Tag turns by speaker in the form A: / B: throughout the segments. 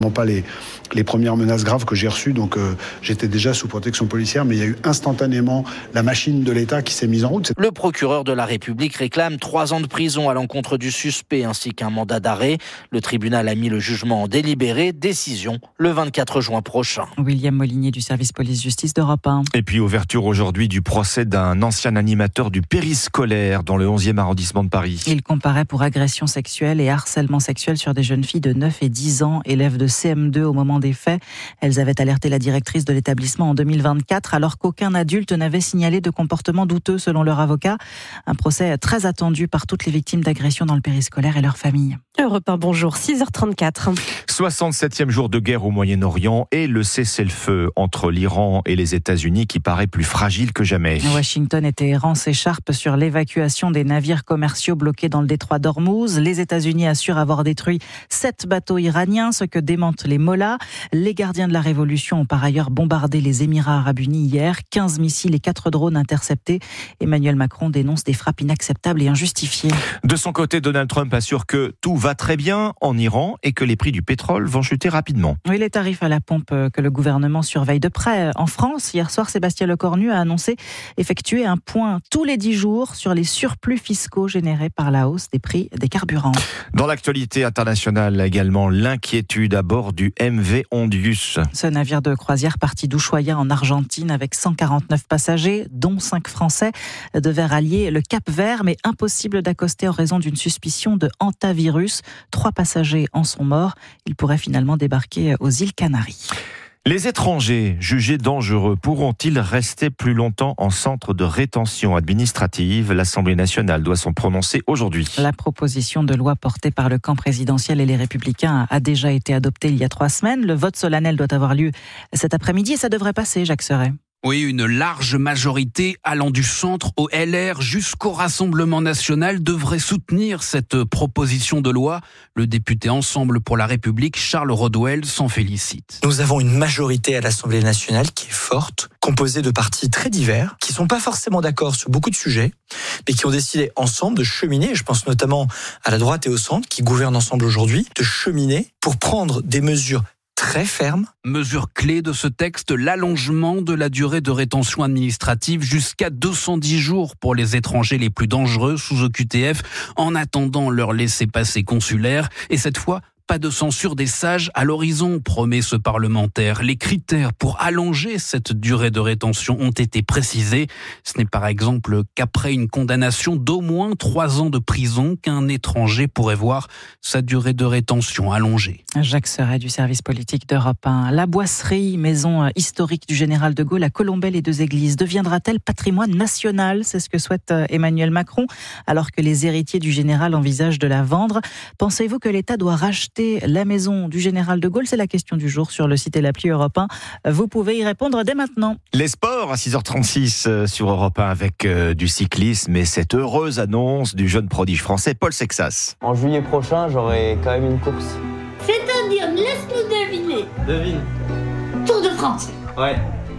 A: Pas les premières menaces graves que j'ai reçues, donc j'étais déjà sous protection policière, mais il y a eu instantanément la machine de l'État qui s'est mise en route.
B: Le procureur de la République réclame 3 ans de prison à l'encontre du suspect ainsi qu'un mandat d'arrêt. Le tribunal a mis le jugement en délibéré, décision le 24 juin prochain.
C: William Molinier du service police-justice d'Europe 1.
D: Et puis ouverture aujourd'hui du procès d'un ancien animateur du périscolaire dans le 11e arrondissement de Paris.
C: Il comparaît pour agression sexuelle et harcèlement sexuel sur des jeunes filles de 9 et 10 ans, élèves de CM2 au moment des faits. Elles avaient alerté la directrice de l'établissement en 2024 alors qu'aucun adulte n'avait signalé de comportement douteux selon leur avocat. Un procès très attendu par toutes les victimes d'agression dans le périscolaire et leurs familles.
E: Europe 1, bonjour, 6h34.
D: 67e jour de guerre au Moyen-Orient et le cessez-le-feu entre l'Iran et les États-Unis qui paraît plus fragile que jamais.
C: Washington et Téhéran s'écharpent sur l'évacuation des navires commerciaux bloqués dans le détroit d'Ormuz. Les États-Unis assurent avoir détruit 7 bateaux iraniens, ce que démentent les mollahs. Les gardiens de la révolution ont par ailleurs bombardé les Émirats arabes unis hier. 15 missiles et 4 drones interceptés. Emmanuel Macron dénonce des frappes inacceptables et injustifiées.
D: De son côté, Donald Trump assure que tout va très bien en Iran et que les prix du pétrole vont chuter rapidement.
C: Oui, les tarifs à la pompe que le gouvernement surveille de près. En France, hier soir, Sébastien Lecornu a annoncé effectuer un point tous les 10 jours sur les surplus fiscaux générés par la hausse des prix des carburants.
D: Dans l'actualité internationale également, l'inquiétude à bord du MV Ondius.
C: Ce navire de croisière parti d'Ushuaia en Argentine avec 149 passagers, dont 5 Français, devait rallier le Cap Vert, mais impossible d'accoster en raison d'une suspicion de hantavirus. 3 passagers en sont morts. Ils pourraient finalement débarquer aux îles Canaries.
D: Les étrangers jugés dangereux pourront-ils rester plus longtemps en centre de rétention administrative ? L'Assemblée nationale doit s'en prononcer aujourd'hui.
C: La proposition de loi portée par le camp présidentiel et les Républicains a déjà été adoptée il y a 3 semaines. Le vote solennel doit avoir lieu cet après-midi et ça devrait passer, Jacques Serret.
F: Oui, une large majorité allant du centre au LR jusqu'au Rassemblement national devrait soutenir cette proposition de loi. Le député Ensemble pour la République, Charles Rodwell, s'en félicite.
G: Nous avons une majorité à l'Assemblée nationale qui est forte, composée de partis très divers, qui ne sont pas forcément d'accord sur beaucoup de sujets, mais qui ont décidé ensemble de cheminer, je pense notamment à la droite et au centre, qui gouvernent ensemble aujourd'hui, de cheminer pour prendre des mesures très ferme.
F: Mesure clé de ce texte, l'allongement de la durée de rétention administrative jusqu'à 210 jours pour les étrangers les plus dangereux sous OQTF en attendant leur laissez-passer consulaire. Et cette fois, pas de censure des sages à l'horizon, promet ce parlementaire. Les critères pour allonger cette durée de rétention ont été précisés. Ce n'est par exemple qu'après une condamnation d'au moins 3 ans de prison qu'un étranger pourrait voir sa durée de rétention allongée.
C: Jacques Serret du service politique d'Europe 1. La Boisserie, maison historique du général de Gaulle à Colombey-les-Deux-Églises, deviendra-t-elle patrimoine national ? C'est ce que souhaite Emmanuel Macron, alors que les héritiers du général envisagent de la vendre. Pensez-vous que l'État doit racheter la maison du général de Gaulle ? C'est la question du jour sur le site et l'appli Europe 1. Vous pouvez y répondre dès maintenant.
D: Les sports à 6h36 sur Europe 1 avec du cyclisme et cette heureuse annonce du jeune prodige français Paul Sexas.
H: En juillet prochain, j'aurai quand même une course.
I: C'est-à-dire, laisse-nous deviner.
H: Devine.
I: Tour de France.
H: Ouais.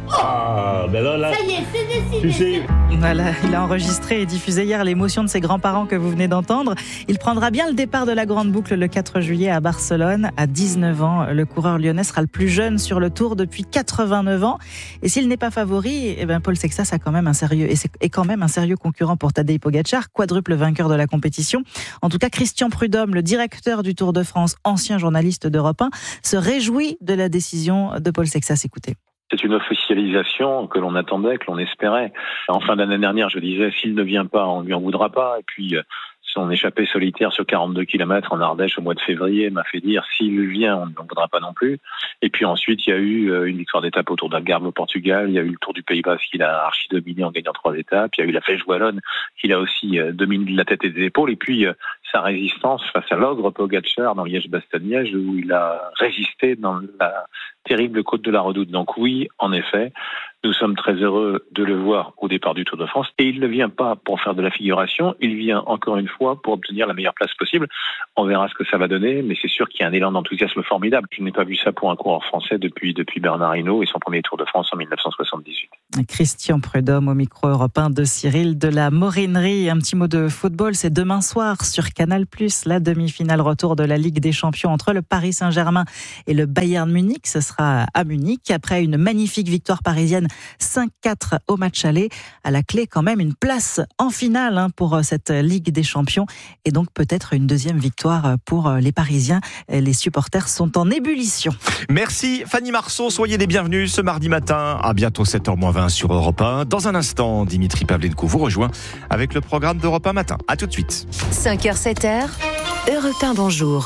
I: Ça y est, c'est décidé.
C: Voilà, il a enregistré et diffusé hier l'émotion de ses grands-parents que vous venez d'entendre. Il prendra bien le départ de la Grande Boucle le 4 juillet à Barcelone. À 19 ans, le coureur lyonnais sera le plus jeune sur le Tour depuis 89 ans. Et s'il n'est pas favori, Paul Sexas est quand même un sérieux concurrent pour Tadej Pogačar, quadruple vainqueur de la compétition. En tout cas, Christian Prudhomme, le directeur du Tour de France, ancien journaliste d'Europe 1, se réjouit de la décision de Paul Sexas. Écoutez.
J: C'est une officialisation que l'on attendait, que l'on espérait. En fin d'année dernière, je disais, s'il ne vient pas, on ne lui en voudra pas. Et puis, son échappée solitaire sur 42 km en Ardèche au mois de février m'a fait dire, s'il vient, on ne lui en voudra pas non plus. Et puis ensuite, il y a eu une victoire d'étape autour d'Algarve au Portugal. Il y a eu le Tour du Pays Basque qu'il a archi-dominé en gagnant 3 étapes. Il y a eu la Flèche Wallonne qu'il a aussi dominé de la tête et des épaules. Et puis, sa résistance face à l'ogre Pogačar dans Liège-Bastogne-Liège où il a résisté dans la terrible côte de la Redoute. Donc oui, en effet, nous sommes très heureux de le voir au départ du Tour de France. Et il ne vient pas pour faire de la figuration, il vient encore une fois pour obtenir la meilleure place possible. On verra ce que ça va donner, mais c'est sûr qu'il y a un élan d'enthousiasme formidable. Je n'ai pas vu ça pour un coureur français depuis Bernard Hinault et son premier Tour de France en 1978.
C: Christian Prudhomme au micro Europe 1 de Cyril de la Morinerie. Un petit mot de football, c'est demain soir sur Canal+, la demi-finale retour de la Ligue des Champions entre le Paris Saint-Germain et le Bayern Munich. Ce sera à Munich après une magnifique victoire parisienne 5-4 au match aller. À la clé quand même une place en finale pour cette Ligue des Champions et donc peut-être une deuxième victoire pour les Parisiens. Les supporters sont en ébullition.
D: Merci Fanny Marceau, soyez les bienvenus ce mardi matin. À bientôt 7h20 sur Europe 1. Dans un instant, Dimitri Pavlenko vous rejoint avec le programme d'Europe 1 matin. À tout de suite.
K: 5h, 7h, Europe 1 bonjour.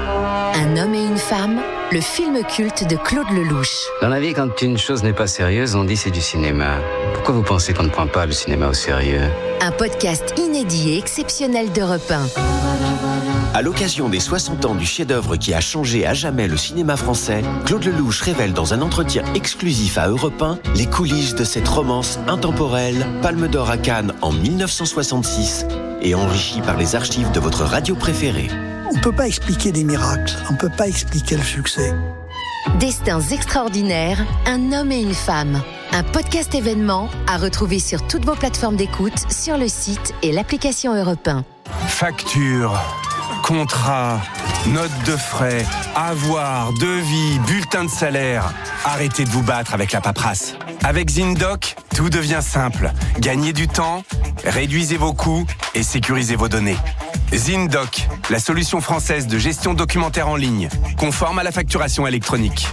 K: Un homme et une femme, le film culte de Claude Lelouch.
L: Dans la vie, quand une chose n'est pas sérieuse, on dit c'est du cinéma. Pourquoi vous pensez qu'on ne prend pas le cinéma au sérieux ?
K: Un podcast inédit et exceptionnel d'Europe 1.
M: À l'occasion des 60 ans du chef-d'œuvre qui a changé à jamais le cinéma français, Claude Lelouch révèle dans un entretien exclusif à Europe 1 les coulisses de cette romance intemporelle, Palme d'Or à Cannes en 1966 et enrichie par les archives de votre radio préférée.
N: On ne peut pas expliquer des miracles, on ne peut pas expliquer le succès.
K: Destins extraordinaires, un homme et une femme. Un podcast événement à retrouver sur toutes vos plateformes d'écoute, sur le site et l'application Europe 1.
O: Facture, contrat, note de frais, avoir, devis, bulletin de salaire. Arrêtez de vous battre avec la paperasse. Avec ZinDoc, tout devient simple. Gagnez du temps, réduisez vos coûts et sécurisez vos données. ZinDoc, la solution française de gestion documentaire en ligne, conforme à la facturation électronique.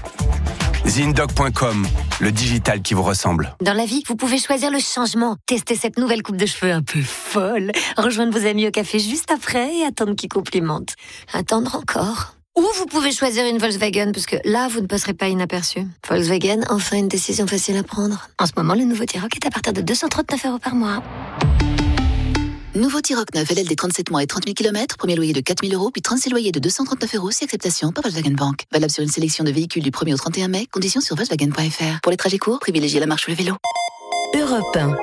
O: ZinDoc.com, le digital qui vous ressemble.
P: Dans la vie, vous pouvez choisir le changement. Tester cette nouvelle coupe de cheveux un peu folle. Rejoindre vos amis au café juste après et attendre qu'ils complimentent. Attendre encore. Ou vous pouvez choisir une Volkswagen, parce que là, vous ne passerez pas inaperçu. Volkswagen, enfin une décision facile à prendre. En ce moment, le nouveau T-Roc est à partir de 239 € par mois.
Q: Nouveau T-Roc 9, LLD 37 mois et 30 000 km, premier loyer de 4 000 €, puis 36 loyers de 239 € si acceptation par Volkswagen Bank. Valable sur une sélection de véhicules du 1er au 31 mai, conditions sur Volkswagen.fr. Pour les trajets courts, privilégiez la marche ou le vélo.
K: Europe 1.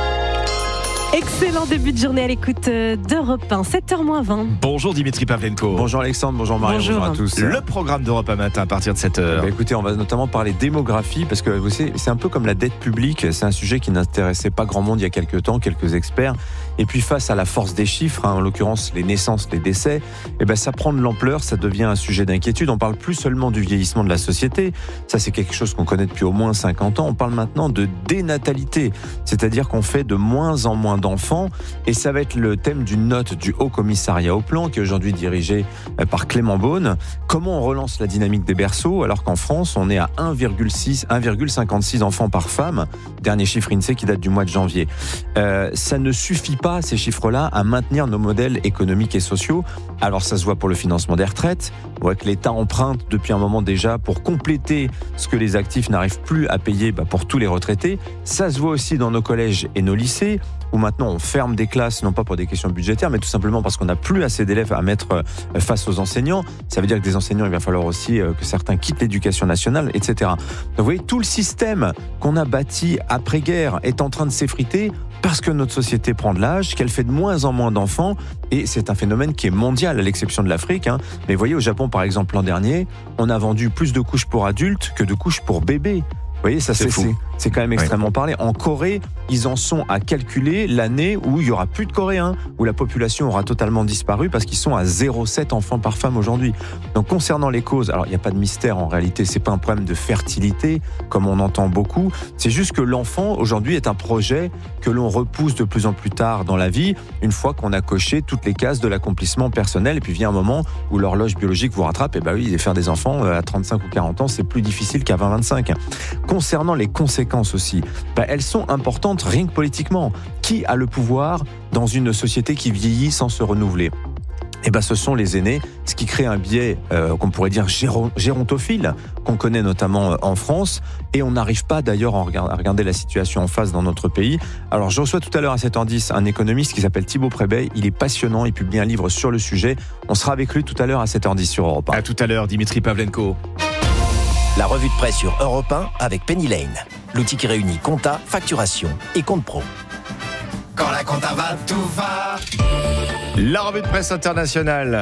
E: Excellent début de journée à l'écoute d'Europe 1, 7h20.
D: Bonjour Dimitri Pavlenko.
R: Bonjour Alexandre, bonjour Marie, bonjour à tous.
D: Le programme d'Europe 1 matin à partir de 7h.
R: Écoutez, on va notamment parler démographie, parce que vous savez, c'est un peu comme la dette publique, c'est un sujet qui n'intéressait pas grand monde il y a quelques temps, quelques experts. Et puis face à la force des chiffres, en l'occurrence les naissances, les décès, ça prend de l'ampleur, ça devient un sujet d'inquiétude. On parle plus seulement du vieillissement de la société, ça c'est quelque chose qu'on connaît depuis au moins 50 ans. On parle maintenant de dénatalité, c'est-à-dire qu'on fait de moins en moins d'enfants. Et ça va être le thème d'une note du Haut Commissariat au Plan, qui est aujourd'hui dirigé par Clément Beaune. Comment on relance la dynamique des berceaux, alors qu'en France, on est à 1,56 enfants par femme. Dernier chiffre INSEE qui date du mois de janvier. Ça ne suffit pas, ces chiffres-là, à maintenir nos modèles économiques et sociaux. Alors ça se voit pour le financement des retraites. On voit que l'État emprunte depuis un moment déjà pour compléter ce que les actifs n'arrivent plus à payer pour tous les retraités. Ça se voit aussi dans nos collèges et nos lycées, où maintenant on ferme des classes, non pas pour des questions budgétaires, mais tout simplement parce qu'on n'a plus assez d'élèves à mettre face aux enseignants. Ça veut dire que des enseignants, il va falloir aussi que certains quittent l'éducation nationale, etc. Donc vous voyez, tout le système qu'on a bâti après-guerre est en train de s'effriter parce que notre société prend de l'âge, qu'elle fait de moins en moins d'enfants, et c'est un phénomène qui est mondial, à l'exception de l'Afrique. Mais vous voyez, au Japon, par exemple, l'an dernier, on a vendu plus de couches pour adultes que de couches pour bébés. Vous voyez, ça c'est quand même extrêmement parlé. En Corée, ils en sont à calculer l'année où il n'y aura plus de Coréens, où la population aura totalement disparu parce qu'ils sont à 0,7 enfants par femme aujourd'hui. Donc concernant les causes, alors il n'y a pas de mystère en réalité, c'est pas un problème de fertilité comme on entend beaucoup, c'est juste que l'enfant aujourd'hui est un projet que l'on repousse de plus en plus tard dans la vie, une fois qu'on a coché toutes les cases de l'accomplissement personnel, et puis vient un moment où l'horloge biologique vous rattrape, et oui, faire des enfants à 35 ou 40 ans, c'est plus difficile qu'à 20-25. Concernant les conséquences aussi, elles sont importantes rien que politiquement. Qui a le pouvoir dans une société qui vieillit sans se renouveler ? Ce sont les aînés, ce qui crée un biais qu'on pourrait dire gérontophile, qu'on connaît notamment en France, et on n'arrive pas d'ailleurs à regarder la situation en face dans notre pays. Alors je reçois tout à l'heure à 7h10 un économiste qui s'appelle Thibaut Prébey, il est passionnant, il publie un livre sur le sujet. On sera avec lui tout à l'heure à 7h10 sur Europe 1.
D: À tout à l'heure, Dimitri Pavlenko.
M: La revue de presse sur Europe 1 avec Penny Lane, l'outil qui réunit compta, facturation et compte pro.
S: Quand la compta va, tout va.
D: La revue de presse internationale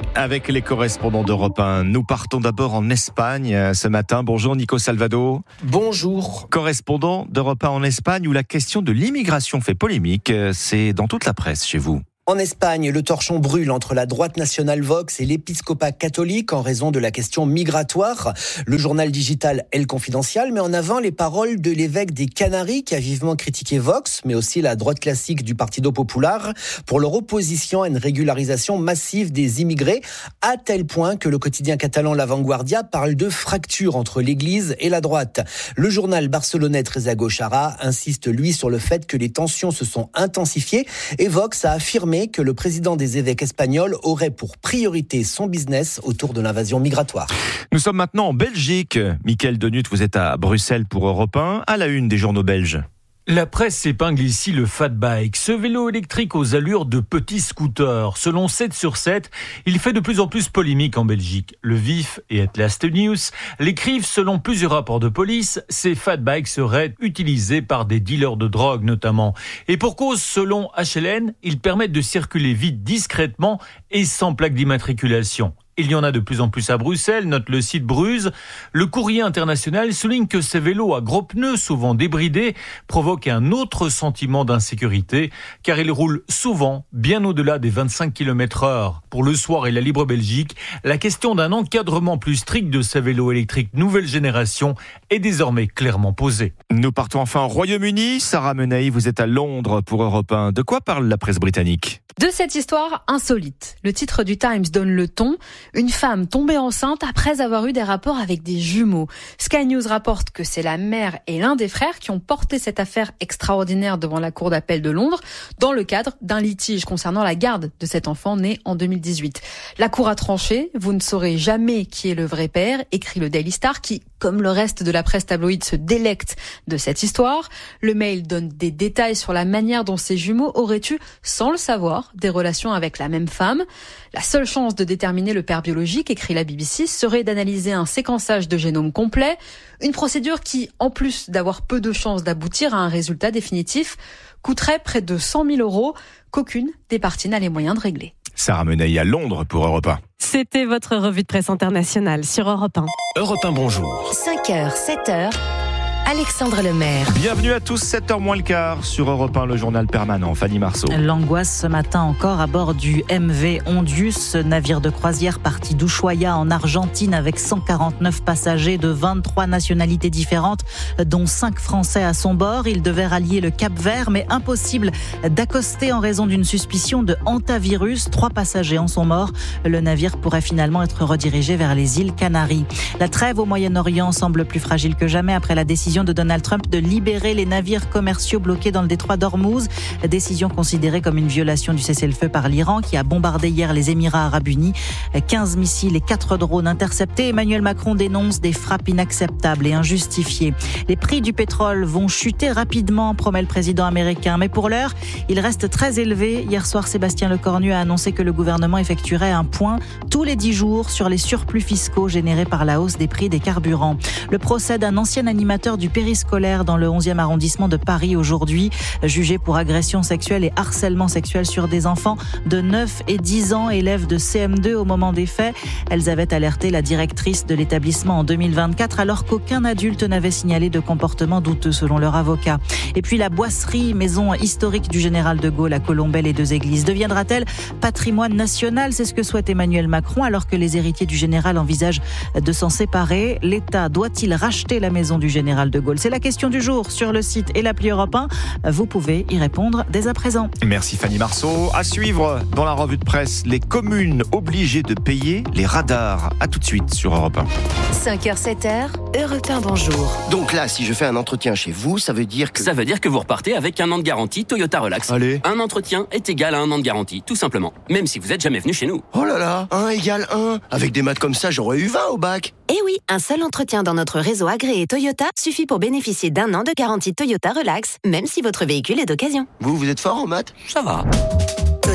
D: Avec les correspondants d'Europe 1. Nous partons d'abord en Espagne ce matin. Bonjour Nico Salvado.
S: Bonjour.
D: Correspondant d'Europe 1 en Espagne où la question de l'immigration fait polémique. C'est dans toute la presse chez vous.
S: En Espagne, le torchon brûle entre la droite nationale Vox et l'épiscopat catholique en raison de la question migratoire. Le journal digital El Confidencial met en avant les paroles de l'évêque des Canaries qui a vivement critiqué Vox, mais aussi la droite classique du Partido Popular pour leur opposition à une régularisation massive des immigrés, à tel point que le quotidien catalan La Vanguardia parle de fracture entre l'église et la droite. Le journal barcelonais Teresa Gochara insiste lui sur le fait que les tensions se sont intensifiées et Vox a affirmé que le président des évêques espagnols aurait pour priorité son business autour de l'invasion migratoire.
D: Nous sommes maintenant en Belgique. Mickaël Denut, vous êtes à Bruxelles pour Europe 1, à la une des journaux belges.
T: La presse épingle ici le fat bike, ce vélo électrique aux allures de petits scooters. Selon 7 sur 7, il fait de plus en plus polémique en Belgique. Le Vif et Atlas News l'écrivent selon plusieurs rapports de police, ces fat bikes seraient utilisés par des dealers de drogue notamment. Et pour cause, selon HLN, ils permettent de circuler vite, discrètement et sans plaque d'immatriculation. Il y en a de plus en plus à Bruxelles, note le site Bruse. Le Courrier international souligne que ces vélos à gros pneus, souvent débridés, provoquent un autre sentiment d'insécurité, car ils roulent souvent bien au-delà des 25 km/h. Pour Le Soir et la Libre Belgique, la question d'un encadrement plus strict de ces vélos électriques nouvelle génération est désormais clairement posée.
D: Nous partons enfin au Royaume-Uni. Sarah Menei, vous êtes à Londres pour Europe 1. De quoi parle la presse britannique ?
U: De cette histoire insolite. Le titre du Times donne le ton. Une femme tombée enceinte après avoir eu des rapports avec des jumeaux. Sky News rapporte que c'est la mère et l'un des frères qui ont porté cette affaire extraordinaire devant la cour d'appel de Londres dans le cadre d'un litige concernant la garde de cet enfant né en 2018. La cour a tranché. Vous ne saurez jamais qui est le vrai père, écrit le Daily Star qui, comme le reste de la presse tabloïde, se délecte de cette histoire. Le Mail donne des détails sur la manière dont ces jumeaux auraient eu, sans le savoir, des relations avec la même femme. La seule chance de déterminer le père biologique, écrit la BBC, serait d'analyser un séquençage de génome complet. Une procédure qui, en plus d'avoir peu de chances d'aboutir à un résultat définitif, coûterait près de 100 000 €, qu'aucune des parties n'a les moyens de régler.
D: Sarah Menei à Londres pour Europe 1.
E: C'était votre revue de presse internationale sur Europe 1.
D: Europe 1, bonjour.
K: 5h, 7h. Alexandre Lemaire.
D: Bienvenue à tous, 7h moins le quart sur Europe 1, le journal permanent. Fanny Marceau.
C: L'angoisse ce matin encore à bord du MV Ondius, navire de croisière parti d'Ushuaia en Argentine avec 149 passagers de 23 nationalités différentes, dont 5 Français à son bord. Il devait rallier le Cap-Vert, mais impossible d'accoster en raison d'une suspicion de hantavirus. 3 passagers en sont morts. Le navire pourrait finalement être redirigé vers les îles Canaries. La trêve au Moyen-Orient semble plus fragile que jamais après la décision de Donald Trump de libérer les navires commerciaux bloqués dans le détroit d'Ormuz. Décision considérée comme une violation du cessez-le-feu par l'Iran qui a bombardé hier les Émirats arabes unis. 15 missiles et 4 drones interceptés. Emmanuel Macron dénonce des frappes inacceptables et injustifiées. Les prix du pétrole vont chuter rapidement, promet le président américain. Mais pour l'heure, ils restent très élevés. Hier soir, Sébastien Lecornu a annoncé que le gouvernement effectuerait un point tous les 10 jours sur les surplus fiscaux générés par la hausse des prix des carburants. Le procès d'un ancien animateur du périscolaire dans le 11e arrondissement de Paris aujourd'hui, jugé pour agression sexuelle et harcèlement sexuel sur des enfants de 9 et 10 ans, élèves de CM2 au moment des faits. Elles avaient alerté la directrice de l'établissement en 2024 alors qu'aucun adulte n'avait signalé de comportement douteux selon leur avocat. Et puis la Boisserie, maison historique du général de Gaulle à Colombelles et 2 églises, deviendra-t-elle patrimoine national ? C'est ce que souhaite Emmanuel Macron alors que les héritiers du général envisagent de s'en séparer. L'État doit-il racheter la maison du général de Gaulle ? C'est la question du jour sur le site et l'appli Europe 1. Vous pouvez y répondre dès à présent.
D: Merci Fanny Marceau. À suivre dans la revue de presse, les communes obligées de payer les radars. À tout de suite sur Europe 1.
K: 5h, 7h, Europe 1, bonjour.
V: Donc là, si je fais un entretien chez vous, ça veut dire que...
W: Ça veut dire que vous repartez avec 1 an de garantie Toyota Relax.
V: Allez.
W: Un entretien est égal à 1 an de garantie, tout simplement. Même si vous n'êtes jamais venu chez nous.
V: Oh là là, 1 égale 1. Avec des maths comme ça, j'aurais eu 20 au bac.
X: Eh oui, un seul entretien dans notre réseau agréé Toyota suffit pour bénéficier d'1 an de garantie Toyota Relax, même si votre véhicule est d'occasion.
V: Vous êtes fort en maths ?
W: Ça va.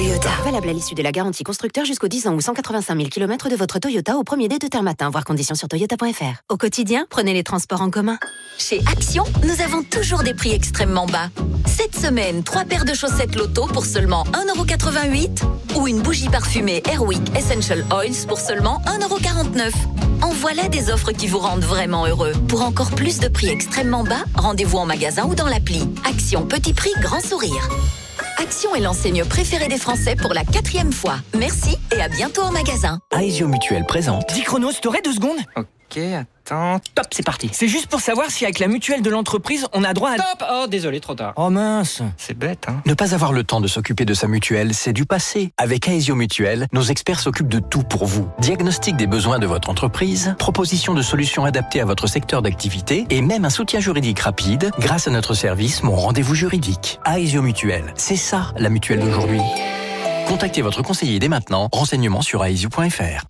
X: Toyota. Valable à l'issue de la garantie constructeur jusqu'aux 10 ans ou 185 000 km de votre Toyota au premier dé de terme matin. Voir conditions sur toyota.fr. Au quotidien, prenez les transports en commun.
A: Chez Action, nous avons toujours des prix extrêmement bas. Cette semaine, 3 paires de chaussettes Lotto pour seulement 1,88 € ou une bougie parfumée Airwick Essential Oils pour seulement 1,49 €. En voilà des offres qui vous rendent vraiment heureux. Pour encore plus de prix extrêmement bas, rendez-vous en magasin ou dans l'appli. Action, petit prix, grand sourire. Action est l'enseigne préférée des Français pour la 4e fois. Merci et à bientôt en magasin.
B: Aesio Mutuelle présente.
F: 10 chronos, t'aurais 2 secondes ?
B: Ok, attends.
F: Top, c'est parti. C'est juste pour savoir si avec la mutuelle de l'entreprise, on a droit à...
B: Stop! Oh, désolé, trop tard.
F: Oh mince.
B: C'est bête, hein. Ne pas avoir le temps de s'occuper de sa mutuelle, c'est du passé. Avec Aesio Mutuelle, nos experts s'occupent de tout pour vous. Diagnostic des besoins de votre entreprise, proposition de solutions adaptées à votre secteur d'activité et même un soutien juridique rapide grâce à notre service Mon Rendez-vous Juridique. Aesio Mutuelle, c'est ça la mutuelle d'aujourd'hui. Contactez votre conseiller dès maintenant. Renseignements sur aesio.fr.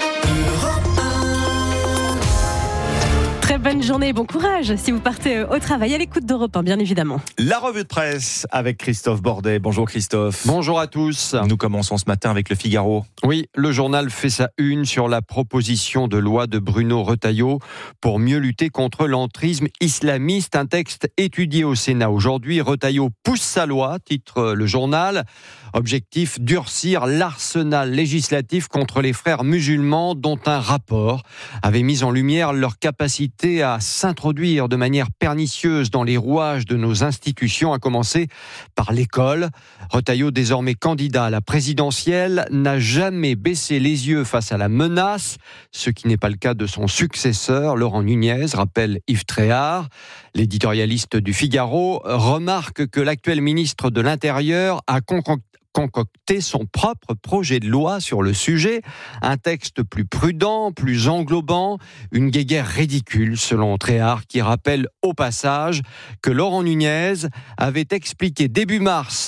E: Très bonne journée et bon courage si vous partez au travail à l'écoute d'Europe 1, bien évidemment.
D: La revue de presse avec Christophe Bordet. Bonjour Christophe.
R: Bonjour à tous.
D: Nous commençons ce matin avec Le Figaro.
R: Oui, le journal fait sa une sur la proposition de loi de Bruno Retailleau pour mieux lutter contre l'entrisme islamiste. Un texte étudié au Sénat aujourd'hui. Retailleau pousse sa loi, titre le journal. Objectif, durcir l'arsenal législatif contre les frères musulmans dont un rapport avait mis en lumière leur capacité à s'introduire de manière pernicieuse dans les rouages de nos institutions, à commencer par l'école. Retailleau, désormais candidat à la présidentielle, n'a jamais baissé les yeux face à la menace, ce qui n'est pas le cas de son successeur, Laurent Nunez, rappelle Yves Tréhard. L'éditorialiste du Figaro remarque que l'actuel ministre de l'Intérieur a concocté son propre projet de loi sur le sujet, un texte plus prudent, plus englobant, une guéguerre ridicule selon Tréhard, qui rappelle au passage que Laurent Nunez avait expliqué début mars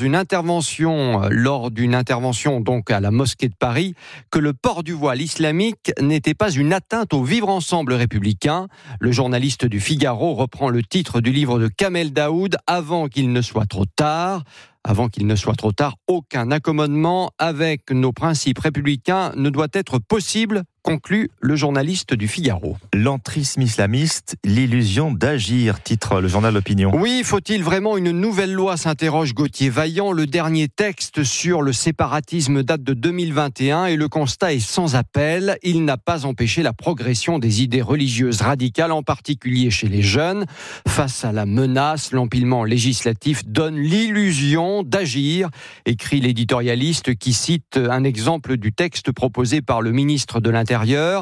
R: lors d'une intervention donc à la mosquée de Paris, que le port du voile islamique n'était pas une atteinte au vivre ensemble républicain. Le journaliste du Figaro reprend le titre du livre de Kamel Daoud, Avant qu'il ne soit trop tard. Avant qu'il ne soit trop tard, aucun accommodement avec nos principes républicains ne doit être possible, conclut le journaliste du Figaro.
D: L'entrisme islamiste, l'illusion d'agir, titre le journal L'Opinion.
R: Oui, faut-il vraiment une nouvelle loi, s'interroge Gauthier Vaillant. Le dernier texte sur le séparatisme date de 2021 et le constat est sans appel. Il n'a pas empêché la progression des idées religieuses radicales, en particulier chez les jeunes. Face à la menace, l'empilement législatif donne l'illusion d'agir, écrit l'éditorialiste qui cite un exemple du texte proposé par le ministre de l'Intérieur.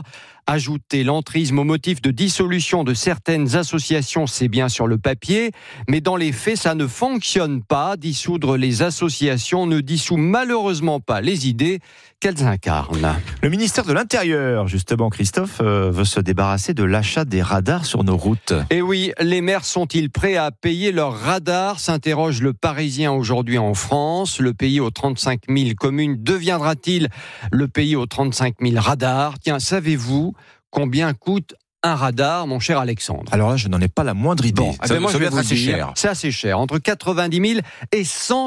R: Ajouter l'entrisme au motif de dissolution de certaines associations, c'est bien sur le papier, mais dans les faits, ça ne fonctionne pas. Dissoudre les associations ne dissout malheureusement pas les idées qu'elles incarnent.
D: Le ministère de l'Intérieur, justement, Christophe, veut se débarrasser de l'achat des radars sur nos routes.
R: Et oui, les maires sont-ils prêts à payer leurs radars, s'interroge le Parisien aujourd'hui en France. Le pays aux 35 000 communes deviendra-t-il le pays aux 35 000 radars ? Tiens, savez-vous combien coûte un radar, mon cher Alexandre?
D: Alors là, je n'en ai pas la moindre idée.
R: Bon, ça doit être assez cher. C'est assez cher. Entre 90 000 et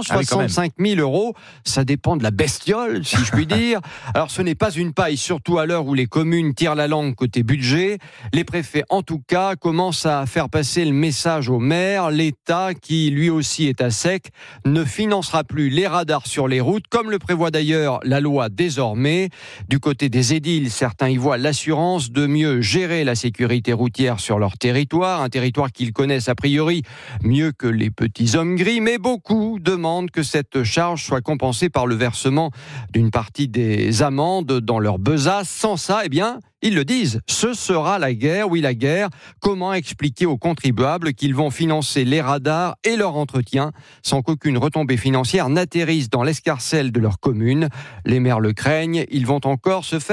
R: 165 000 euros. Ça dépend de la bestiole, si je puis dire. Alors, ce n'est pas une paille, surtout à l'heure où les communes tirent la langue côté budget. Les préfets, en tout cas, commencent à faire passer le message aux maires. L'État, qui lui aussi est à sec, ne financera plus les radars sur les routes, comme le prévoit d'ailleurs la loi désormais. Du côté des édiles, certains y voient l'assurance de mieux gérer la sécurité routière sur leur territoire, un territoire qu'ils connaissent a priori mieux que les petits hommes gris, mais beaucoup demandent que cette charge soit compensée par le versement d'une partie des amendes dans leur besace. Sans ça, eh bien, ils le disent, ce sera la guerre. Oui, la guerre. Comment expliquer aux contribuables qu'ils vont financer les radars et leur entretien sans qu'aucune retombée financière n'atterrisse dans l'escarcelle de leur commune? Les maires le craignent, ils vont encore se faire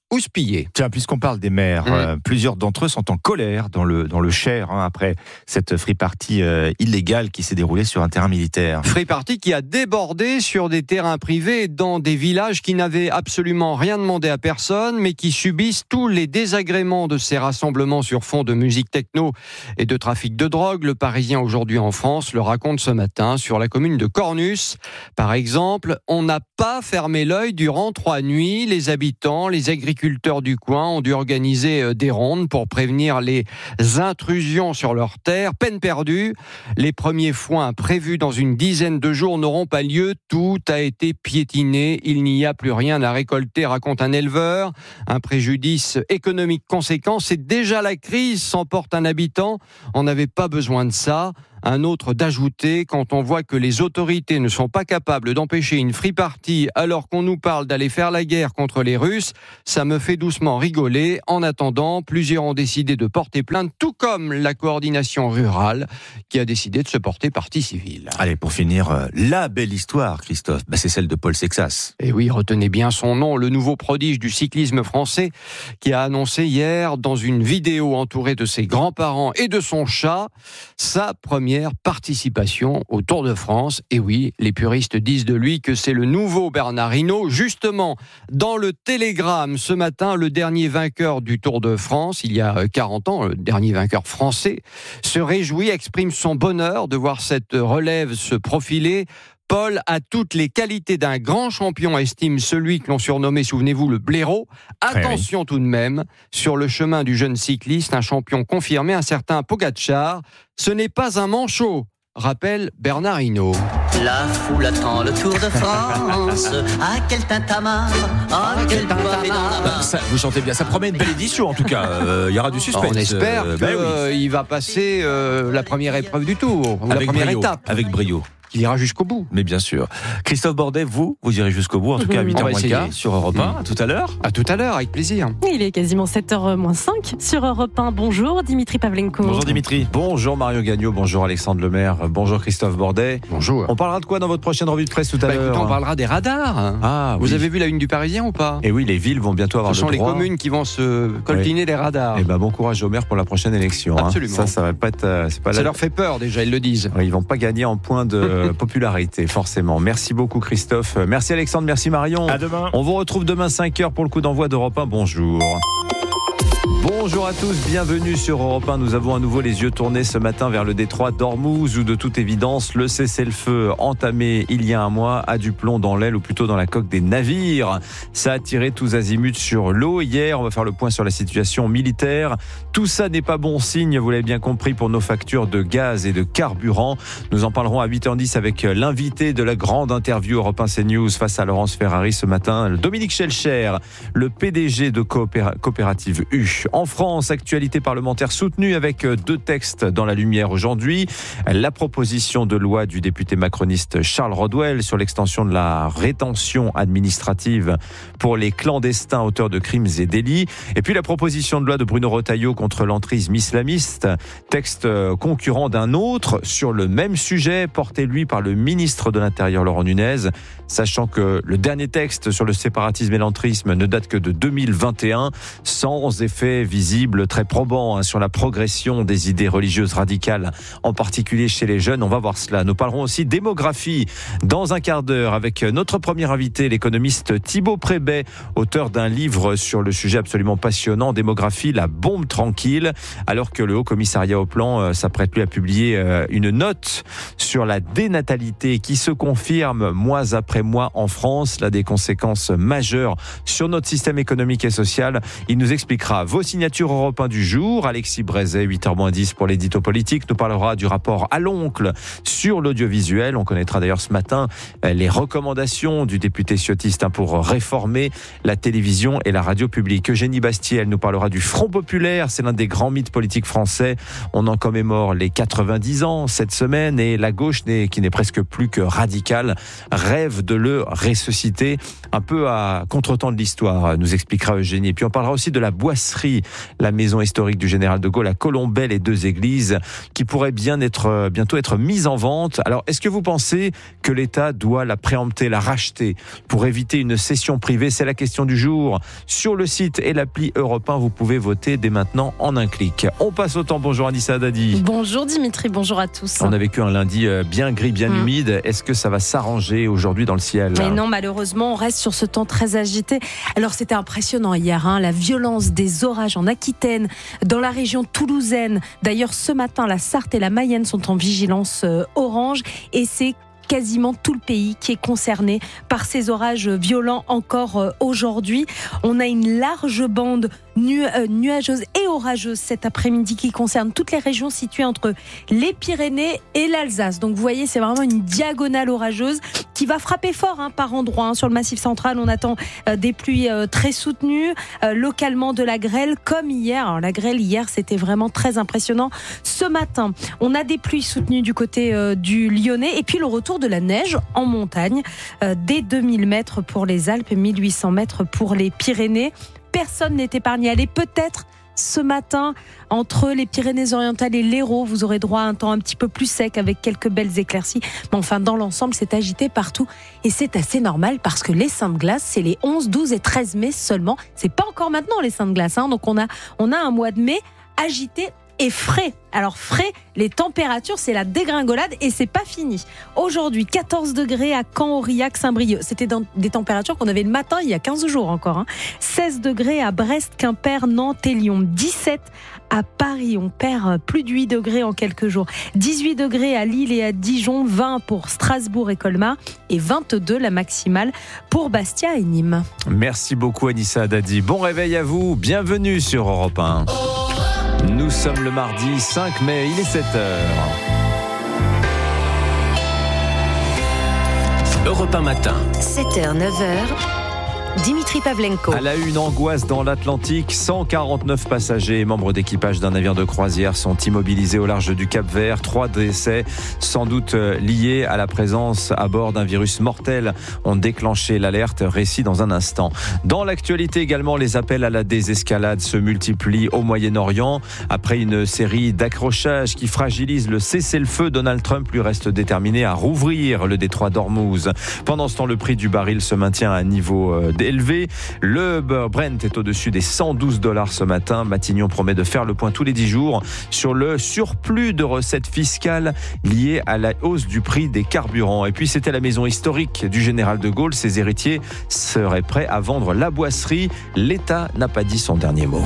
G: houspillés.
D: Tiens, puisqu'on parle des maires, plusieurs d'entre eux sont en colère dans le Cher, après cette free party illégale qui s'est déroulée sur un terrain militaire.
G: Free party qui a débordé sur des terrains privés dans des villages qui n'avaient absolument rien demandé à personne, mais qui subissent tous les désagréments de ces rassemblements sur fond de musique techno et de trafic de drogue. Le Parisien aujourd'hui en France le raconte ce matin sur la commune de Cornus. Par exemple, on n'a pas fermé l'œil durant 3 nuits. Les habitants, les agriculteurs du coin ont dû organiser des rondes pour prévenir les intrusions sur leurs terres. Peine perdue. Les premiers foins prévus dans une dizaine de jours n'auront pas lieu. Tout a été piétiné. Il n'y a plus rien à récolter, raconte un éleveur. Un préjudice économique conséquent. C'est déjà la crise, s'emporte un habitant. On n'avait pas besoin de ça. Un autre d'ajouter, quand on voit que les autorités ne sont pas capables d'empêcher une free party alors qu'on nous parle d'aller faire la guerre contre les Russes, ça me fait doucement rigoler. En attendant, plusieurs ont décidé de porter plainte, tout comme la coordination rurale qui a décidé de se porter partie civile.
D: Allez, pour finir, la belle histoire, Christophe, c'est celle de Paul Sexas.
G: Et oui, retenez bien son nom, le nouveau prodige du cyclisme français qui a annoncé hier dans une vidéo entourée de ses grands-parents et de son chat, sa première participation au Tour de France. Et oui, les puristes disent de lui que c'est le nouveau Bernard Hinault. Justement, dans le Télégramme, ce matin, le dernier vainqueur du Tour de France, il y a 40 ans, le dernier vainqueur français, se réjouit, exprime son bonheur de voir cette relève se profiler. Paul a toutes les qualités d'un grand champion, estime celui que l'on surnommait, souvenez-vous, le blaireau. Attention tout de même, sur le chemin du jeune cycliste, un champion confirmé, un certain Pogacar. Ce n'est pas un manchot, rappelle Bernard Hinault.
H: La foule attend le Tour de France. Ah, quel tintamarre, ah, quel pavé dans la main.
D: Ça, vous chantez bien, ça promet une belle édition en tout cas. Il y aura du suspense.
G: On espère qu'il va passer la première épreuve du Tour, ou la première étape.
D: Avec brio.
G: Qu'il ira jusqu'au bout.
D: Mais bien sûr. Christophe Bordet, vous irez jusqu'au bout, en tout cas à 8h15 sur Europe 1. À tout à l'heure.
G: À tout à l'heure, avec plaisir.
E: Il est quasiment 7h-5 sur Europe 1. Bonjour Dimitri Pavlenko.
D: Bonjour Dimitri.
R: Bonjour Mario Gagnon, bonjour Alexandre Lemaire, bonjour Christophe Bordet.
G: Bonjour.
R: On parlera de quoi dans votre prochaine revue de presse tout à l'heure?
G: Écoutez, on parlera des radars.
R: Ah,
G: vous avez vu la une du Parisien ou pas?
R: Et oui, les villes vont bientôt avoir le droit.
G: Ce sont les communes qui vont se coltiner les radars.
R: Et bon courage aux maires pour la prochaine élection.
G: Absolument.
R: Ça va pas être.
G: Ça leur fait peur déjà, ils le disent.
R: Ils vont pas gagner en point de popularité. Forcément. Merci beaucoup Christophe. Merci Alexandre, merci Marion.
D: À demain.
R: On vous retrouve demain 5h pour le coup d'envoi d'Europe 1. Bonjour. Bonjour à tous, bienvenue sur Europe 1. Nous avons à nouveau les yeux tournés ce matin vers le détroit d'Ormuz où de toute évidence le cessez-le-feu entamé il y a un mois a du plomb dans l'aile ou plutôt dans la coque des navires. Ça a tiré tous azimuts sur l'eau. Hier, on va faire le point sur la situation militaire. Tout ça n'est pas bon signe, vous l'avez bien compris, pour nos factures de gaz et de carburant. Nous en parlerons à 8h10 avec l'invité de la grande interview Europe 1 CNews face à Laurence Ferrari ce matin, Dominique Schelcher, le PDG de Coopérative U. En France, actualité parlementaire soutenue avec 2 textes dans la lumière aujourd'hui. La proposition de loi du député macroniste Charles Rodwell sur l'extension de la rétention administrative pour les clandestins auteurs de crimes et délits. Et puis la proposition de loi de Bruno Retailleau contre l'entrisme islamiste, texte concurrent d'un autre sur le même sujet, porté lui par le ministre de l'Intérieur Laurent Nunez, sachant que le dernier texte sur le séparatisme et l'entrisme ne date que de 2021, sans effet visible très probant sur la progression des idées religieuses radicales, en particulier chez les jeunes. On va voir cela. Nous parlerons aussi démographie dans un quart d'heure avec notre premier invité, l'économiste Thibaut Prébet, auteur d'un livre sur le sujet absolument passionnant, Démographie, la bombe tranquille, alors que le Haut Commissariat au Plan s'apprête lui à publier une note sur la dénatalité qui se confirme mois après mois en France, là des conséquences majeures sur notre système économique et social. Il nous expliquera vos signatures Europe 1 du jour. Alexis Brézet, 8h-10 pour l'édito politique, nous parlera du rapport à l'oncle sur l'audiovisuel. On connaîtra d'ailleurs ce matin les recommandations du député ciotiste pour réformer la télévision et la radio publique. Eugénie Bastier, elle nous parlera du Front Populaire. C'est l'un des grands mythes politiques français. On en commémore les 90 ans cette semaine et la gauche, qui n'est presque plus que radicale, rêve de le ressusciter un peu à contre-temps de l'histoire, nous expliquera Eugénie. Et puis on parlera aussi de la boisserie relie la maison historique du général de Gaulle à Colombey, les deux églises qui pourraient bientôt être mises en vente. Alors, est-ce que vous pensez que l'État doit la préempter, la racheter pour éviter une cession privée? C'est la question du jour. Sur le site et l'appli Europe 1, vous pouvez voter dès maintenant en un clic. On passe au temps. Bonjour Anissa Dadi.
E: Bonjour Dimitri, bonjour à tous.
R: On a vécu un lundi bien gris, bien humide. Est-ce que ça va s'arranger aujourd'hui dans le ciel?
E: Mais non, malheureusement, on reste sur ce temps très agité. Alors c'était impressionnant hier, la violence des orages en Aquitaine, dans la région toulousaine. D'ailleurs, ce matin, la Sarthe et la Mayenne sont en vigilance orange et c'est quasiment tout le pays qui est concerné par ces orages violents encore aujourd'hui. On a une large bande nuageuse et orageuse cet après-midi qui concerne toutes les régions situées entre les Pyrénées et l'Alsace. Donc vous voyez, c'est vraiment une diagonale orageuse qui va frapper fort par endroit. Sur le Massif central, on attend des pluies très soutenues, localement de la grêle comme hier. Alors la grêle hier, c'était vraiment très impressionnant. Ce matin, on a des pluies soutenues du côté du Lyonnais et puis le retour de la neige en montagne, dès 2000 mètres pour les Alpes, 1800 mètres pour les Pyrénées. Personne n'est épargné. Allez, peut-être ce matin, entre les Pyrénées-Orientales et l'Hérault, vous aurez droit à un temps un petit peu plus sec avec quelques belles éclaircies. Mais enfin, dans l'ensemble, c'est agité partout. Et c'est assez normal parce que les Saintes Glaces, c'est les 11, 12 et 13 mai seulement. C'est pas encore maintenant les Saintes Glaces. Donc on a un mois de mai agité et frais. Alors frais, les températures, c'est la dégringolade et c'est pas fini. Aujourd'hui, 14 degrés à Caen, Aurillac, Saint-Brieuc. C'était dans des températures qu'on avait le matin il y a 15 jours encore. 16 degrés à Brest, Quimper, Nantes et Lyon. 17 à Paris, on perd plus de 8 degrés en quelques jours. 18 degrés à Lille et à Dijon, 20 pour Strasbourg et Colmar et 22 la maximale pour Bastia et Nîmes.
R: Merci beaucoup Anissa Dadi. Bon réveil à vous, bienvenue sur Europe 1. Nous sommes le mardi 5 mai, il est 7h.
M: Europe 1 matin.
K: 7h, 9h. Dimitri Pavlenko.
R: À la une, angoisse dans l'Atlantique. 149 passagers et membres d'équipage d'un navire de croisière sont immobilisés au large du Cap-Vert. 3 décès, sans doute liés à la présence à bord d'un virus mortel, ont déclenché l'alerte. Récit dans un instant. Dans l'actualité également, les appels à la désescalade se multiplient au Moyen-Orient. Après une série d'accrochages qui fragilisent le cessez-le-feu, Donald Trump lui reste déterminé à rouvrir le détroit d'Ormuz. Pendant ce temps, le prix du baril se maintient à un niveau élevé. Le beurre Brent est au-dessus des $112 ce matin. Matignon promet de faire le point tous les 10 jours sur le surplus de recettes fiscales liées à la hausse du prix des carburants. Et puis c'était la maison historique du général de Gaulle. Ses héritiers seraient prêts à vendre la boisserie. L'État n'a pas dit son dernier mot.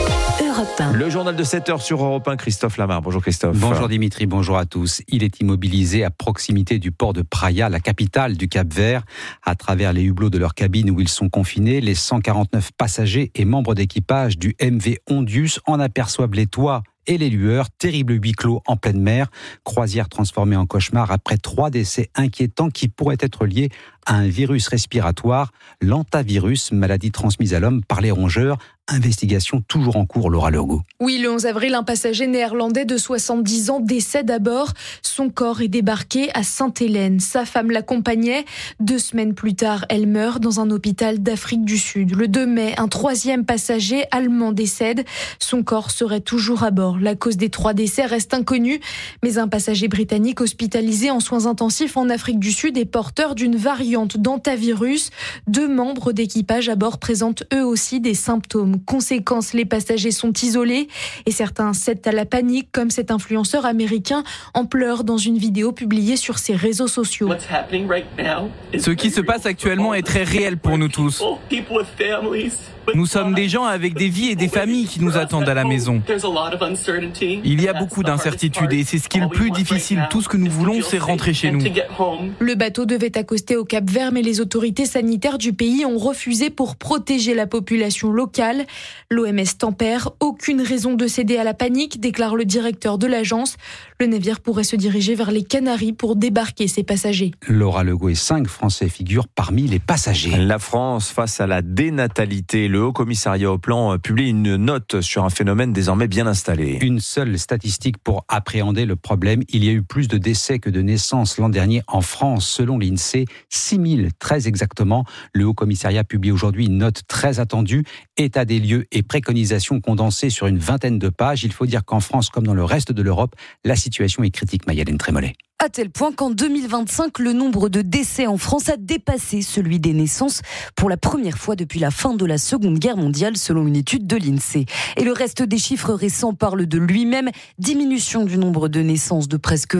R: Le journal de 7h sur Europe 1, Christophe Lamar. Bonjour Christophe.
I: Bonjour Dimitri, bonjour à tous. Il est immobilisé à proximité du port de Praia, la capitale du Cap-Vert. À travers les hublots de leur cabine où ils sont confinés, les 149 passagers et membres d'équipage du MV Ondius en aperçoivent les toits et les lueurs. Terrible huis clos en pleine mer. Croisière transformée en cauchemar après 3 décès inquiétants qui pourraient être liés à un virus respiratoire, l'hantavirus, maladie transmise à l'homme par les rongeurs. Investigation toujours en cours, Laura Legault.
J: Oui, le 11 avril, un passager néerlandais de 70 ans décède à bord. Son corps est débarqué à Sainte-Hélène. Sa femme l'accompagnait. 2 semaines plus tard, elle meurt dans un hôpital d'Afrique du Sud. Le 2 mai, un 3e passager allemand décède. Son corps serait toujours à bord. La cause des 3 décès reste inconnue. Mais un passager britannique hospitalisé en soins intensifs en Afrique du Sud est porteur d'une variante d'hantavirus. 2 membres d'équipage à bord présentent eux aussi des symptômes. Conséquence, les passagers sont isolés et certains cèdent à la panique, comme cet influenceur américain en pleurs dans une vidéo publiée sur ses réseaux sociaux.
L: Ce qui se passe actuellement est très réel pour nous tous. Nous sommes des gens avec des vies et des familles qui nous attendent à la maison. Il y a beaucoup d'incertitudes et c'est ce qui est le plus difficile. Tout ce que nous voulons, c'est rentrer chez nous.
J: Le bateau devait accoster au Cap-Vert, mais les autorités sanitaires du pays ont refusé pour protéger la population locale. L'OMS tempère, aucune raison de céder à la panique, déclare le directeur de l'agence. Le navire pourrait se diriger vers les Canaries pour débarquer ses passagers.
I: Laura Legault et 5 Français figurent parmi les passagers.
R: La France face à la dénatalité. Le le Haut Commissariat au Plan publie une note sur un phénomène désormais bien installé.
I: Une seule statistique pour appréhender le problème. Il y a eu plus de décès que de naissances l'an dernier en France, selon l'INSEE. 6000, très exactement. Le Haut Commissariat publie aujourd'hui une note très attendue. État des lieux et préconisations condensées sur une vingtaine de pages. Il faut dire qu'en France, comme dans le reste de l'Europe, la situation est critique. Mayalène Trémollet.
N: À tel point qu'en 2025, le nombre de décès en France a dépassé celui des naissances pour la première fois depuis la fin de la Seconde Guerre mondiale, selon une étude de l'INSEE. Et le reste des chiffres récents parle de lui-même. Diminution du nombre de naissances de presque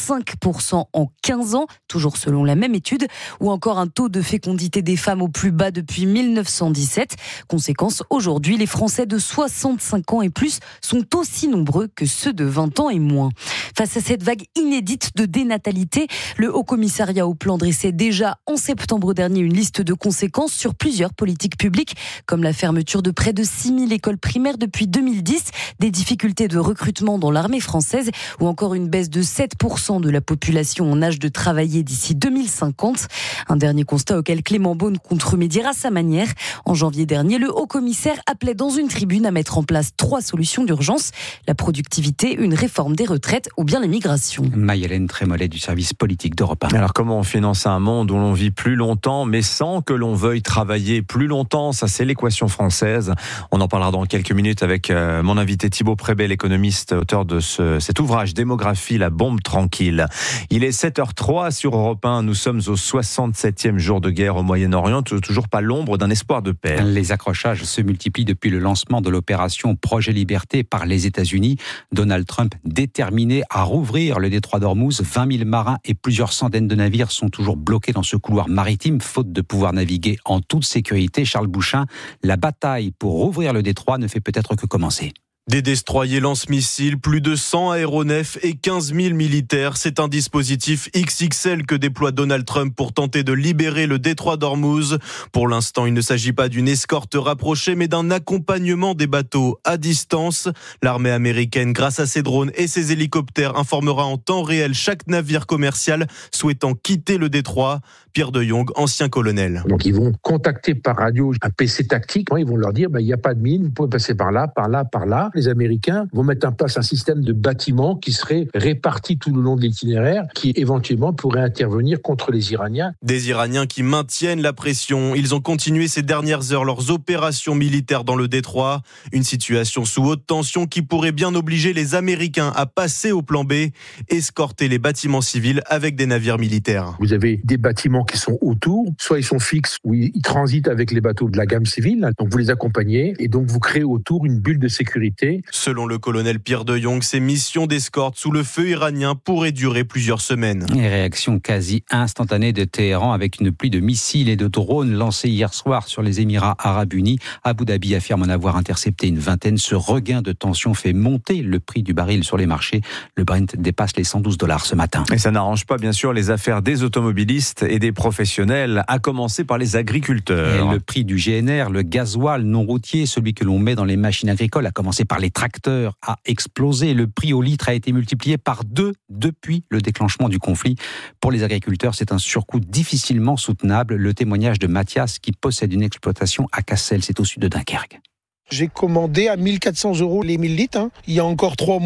N: 25% en 15 ans, toujours selon la même étude, ou encore un taux de fécondité des femmes au plus bas depuis 1917. Conséquence, aujourd'hui, les Français de 65 ans et plus sont aussi nombreux que ceux de 20 ans et moins. Face à cette vague inédite de dénatalité, le Haut Commissariat au Plan dressait déjà en septembre dernier une liste de conséquences sur plusieurs politiques publiques, comme la fermeture de près de 6000 écoles primaires depuis 2010, des difficultés de recrutement dans l'armée française ou encore une baisse de 7% de la population en âge de travailler d'ici 2050. Un dernier constat auquel Clément Beaune compte remédier à sa manière. En janvier dernier, le Haut Commissaire appelait dans une tribune à mettre en place 3 solutions d'urgence: la productivité, une réforme des retraites ou bien l'immigration.
I: Mayalène Trémollet du service politique d'Europe 1.
R: Alors comment on finance un monde où l'on vit plus longtemps mais sans que l'on veuille travailler plus longtemps? Ça, c'est l'équation française. On en parlera dans quelques minutes avec mon invité Thibaut Prébet, l'économiste, auteur de cet ouvrage Démographie, la bombe tranquille. Il est 7h03 sur Europe 1. Nous sommes au 67e jour de guerre au Moyen-Orient. Toujours pas l'ombre d'un espoir de paix.
I: Les accrochages se multiplient depuis le lancement de l'opération Projet Liberté par les États-Unis. Donald Trump déterminé à rouvrir le détroit d'Ormuz. 20 000 marins et plusieurs centaines de navires sont toujours bloqués dans ce couloir maritime, faute de pouvoir naviguer en toute sécurité. Charles Bouchin, la bataille pour rouvrir le détroit ne fait peut-être que commencer.
O: Des destroyers lance-missiles, plus de 100 aéronefs et 15 000 militaires. C'est un dispositif XXL que déploie Donald Trump pour tenter de libérer le détroit d'Ormuz. Pour l'instant, il ne s'agit pas d'une escorte rapprochée, mais d'un accompagnement des bateaux à distance. L'armée américaine, grâce à ses drones et ses hélicoptères, informera en temps réel chaque navire commercial souhaitant quitter le détroit. Pierre de Jong, ancien colonel.
P: Donc ils vont contacter par radio un PC tactique. Ils vont leur dire il n'y a pas de mine, vous pouvez passer par là, par là, par là. Les Américains vont mettre en place un système de bâtiments qui serait réparti tout le long de l'itinéraire, qui éventuellement pourrait intervenir contre les Iraniens.
O: Des Iraniens qui maintiennent la pression. Ils ont continué ces dernières heures leurs opérations militaires dans le détroit. Une situation sous haute tension qui pourrait bien obliger les Américains à passer au plan B, escorter les bâtiments civils avec des navires militaires.
P: Vous avez des bâtiments qui sont autour, soit ils sont fixes ou ils transitent avec les bateaux de la gamme civile, donc vous les accompagnez et donc vous créez autour une bulle de sécurité.
O: Selon le colonel Pierre de Jong, ces missions d'escorte sous le feu iranien pourraient durer plusieurs semaines.
I: Et réaction quasi instantanée de Téhéran avec une pluie de missiles et de drones lancés hier soir sur les Émirats Arabes Unis. Abu Dhabi affirme en avoir intercepté une vingtaine. Ce regain de tension fait monter le prix du baril sur les marchés. Le Brent dépasse les $112 ce matin.
R: Et ça n'arrange pas bien sûr les affaires des automobilistes et des professionnels, à commencer par les agriculteurs.
I: Et le prix du GNR, le gasoil non routier, celui que l'on met dans les machines agricoles, à commencer par les tracteurs, a explosé. Le prix au litre a été multiplié par 2 depuis le déclenchement du conflit. Pour les agriculteurs, c'est un surcoût difficilement soutenable. Le témoignage de Mathias, qui possède une exploitation à Cassel, c'est au sud de Dunkerque.
Q: J'ai commandé à 1 400 € les 1000 litres. Il y a encore 3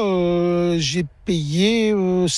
Q: mois, j'ai payé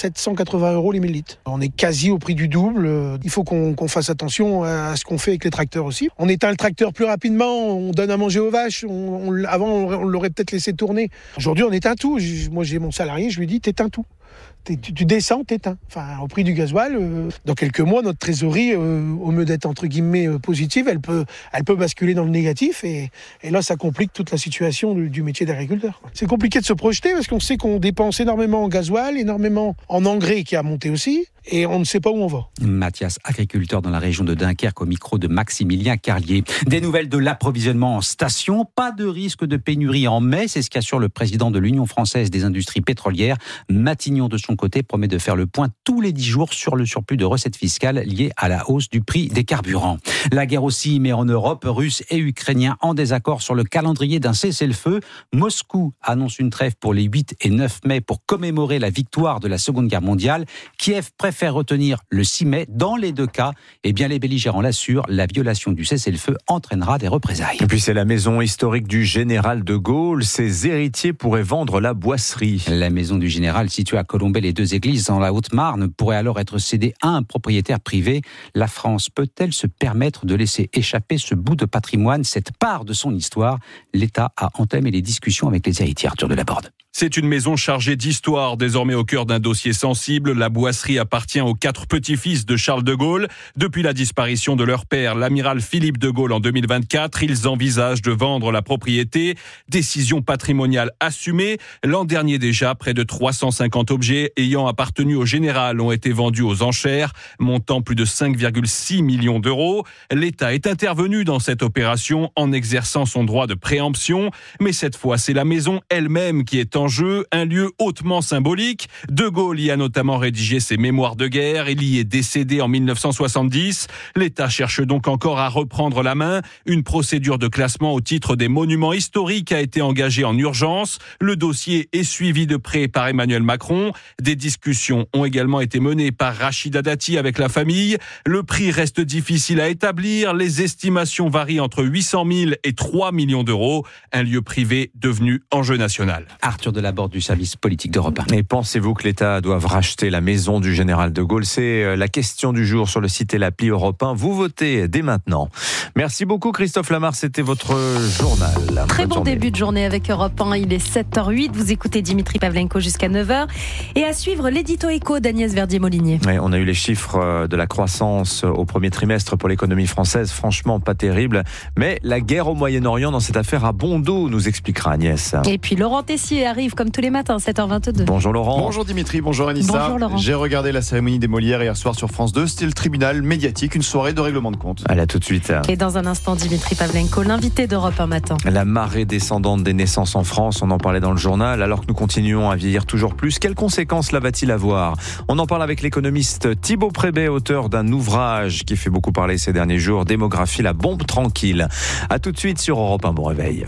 Q: 780 € les 1000 litres. On est quasi au prix du double. Il faut qu'on fasse attention à ce qu'on fait avec les tracteurs aussi. On éteint le tracteur plus rapidement, on donne à manger aux vaches. Avant, on l'aurait peut-être laissé tourner. Aujourd'hui, on éteint tout. Moi, j'ai mon salarié, je lui dis, t'éteins tout. Tu descends, t'éteins. Enfin, au prix du gasoil, dans quelques mois, notre trésorerie, au mieux d'être entre guillemets positive, elle peut basculer dans le négatif et là, ça complique toute la situation du métier d'agriculteur. C'est compliqué de se projeter parce qu'on sait qu'on dépense énormément en gasoil, énormément en engrais qui a monté aussi. Et on ne sait pas où on va.
I: Mathias, agriculteur dans la région de Dunkerque, au micro de Maximilien Carlier. Des nouvelles de l'approvisionnement en station. Pas de risque de pénurie en mai, c'est ce qu'assure le président de l'Union française des industries pétrolières. Matignon, de son côté, promet de faire le point tous les 10 jours sur le surplus de recettes fiscales liées à la hausse du prix des carburants. La guerre aussi, mais en Europe, Russes et Ukrainiens en désaccord sur le calendrier d'un cessez-le-feu. Moscou annonce une trêve pour les 8 et 9 mai pour commémorer la victoire de la Seconde Guerre mondiale. Kiev préfère préfèrent retenir le 6 mai. Dans les deux cas, eh bien, les belligérants l'assurent, la violation du cessez-le-feu entraînera des représailles.
R: Et puis c'est la maison historique du général de Gaulle. Ses héritiers pourraient vendre la boisserie.
I: La maison du général, située à Colombey-les-Deux-Églises, dans la Haute-Marne, pourrait alors être cédée à un propriétaire privé. La France peut-elle se permettre de laisser échapper ce bout de patrimoine, cette part de son histoire? L'État a entamé les discussions avec les héritiers. Arthur Delaborde.
C: C'est une maison chargée d'histoire, désormais au cœur d'un dossier sensible. La boisserie appartient aux 4 petits-fils de Charles de Gaulle. Depuis la disparition de leur père, l'amiral Philippe de Gaulle en 2024, ils envisagent de vendre la propriété. Décision patrimoniale assumée. L'an dernier déjà, près de 350 objets ayant appartenu au général ont été vendus aux enchères, montant plus de 5,6 millions d'euros. L'État est intervenu dans cette opération en exerçant son droit de préemption. Mais cette fois, c'est la maison elle-même qui est en jeu, un lieu hautement symbolique. De Gaulle y a notamment rédigé ses mémoires de guerre. Il y est décédé en 1970. L'État cherche donc encore à reprendre la main. Une procédure de classement au titre des monuments historiques a été engagée en urgence. Le dossier est suivi de près par Emmanuel Macron. Des discussions ont également été menées par Rachida Dati avec la famille. Le prix reste difficile à établir. Les estimations varient entre 800 000 et 3 millions d'euros. Un lieu privé devenu enjeu national.
I: Arthur Delaborde du service politique d'Europe 1.
R: Et pensez-vous que l'État doive racheter la maison du général de Gaulle? C'est la question du jour sur le site et l'appli Europe 1. Vous votez dès maintenant. Merci beaucoup Christophe Lamar, c'était votre journal.
E: Très bon début de journée avec Europe 1. Il est 7h08. Vous écoutez Dimitri Pavlenko jusqu'à 9h. Et à suivre l'édito éco d'Agnès Verdier-Molinier.
R: Ouais, on a eu les chiffres de la croissance au premier trimestre pour l'économie française. Franchement, pas terrible. Mais la guerre au Moyen-Orient dans cette affaire a bon dos, nous expliquera Agnès.
E: Et puis Laurent Tessier arrive comme tous les matins, 7h22.
R: Bonjour Laurent.
S: Bonjour Dimitri, bonjour Anissa.
E: Bonjour Laurent.
S: J'ai regardé la cérémonie des Molières hier soir sur France 2. C'était le tribunal médiatique, une soirée de règlement de compte.
R: Allez, à tout de suite.
E: Et dans un instant, Dimitri Pavlenko, l'invité d'Europe 1 matin.
R: La marée descendante des naissances en France, on en parlait dans le journal, alors que nous continuons à vieillir toujours plus. Quelles conséquences là va-t-il avoir? On en parle avec l'économiste Thibaut Prébet, auteur d'un ouvrage qui fait beaucoup parler ces derniers jours, Démographie, la bombe tranquille. À tout de suite sur Europe 1, bon réveil.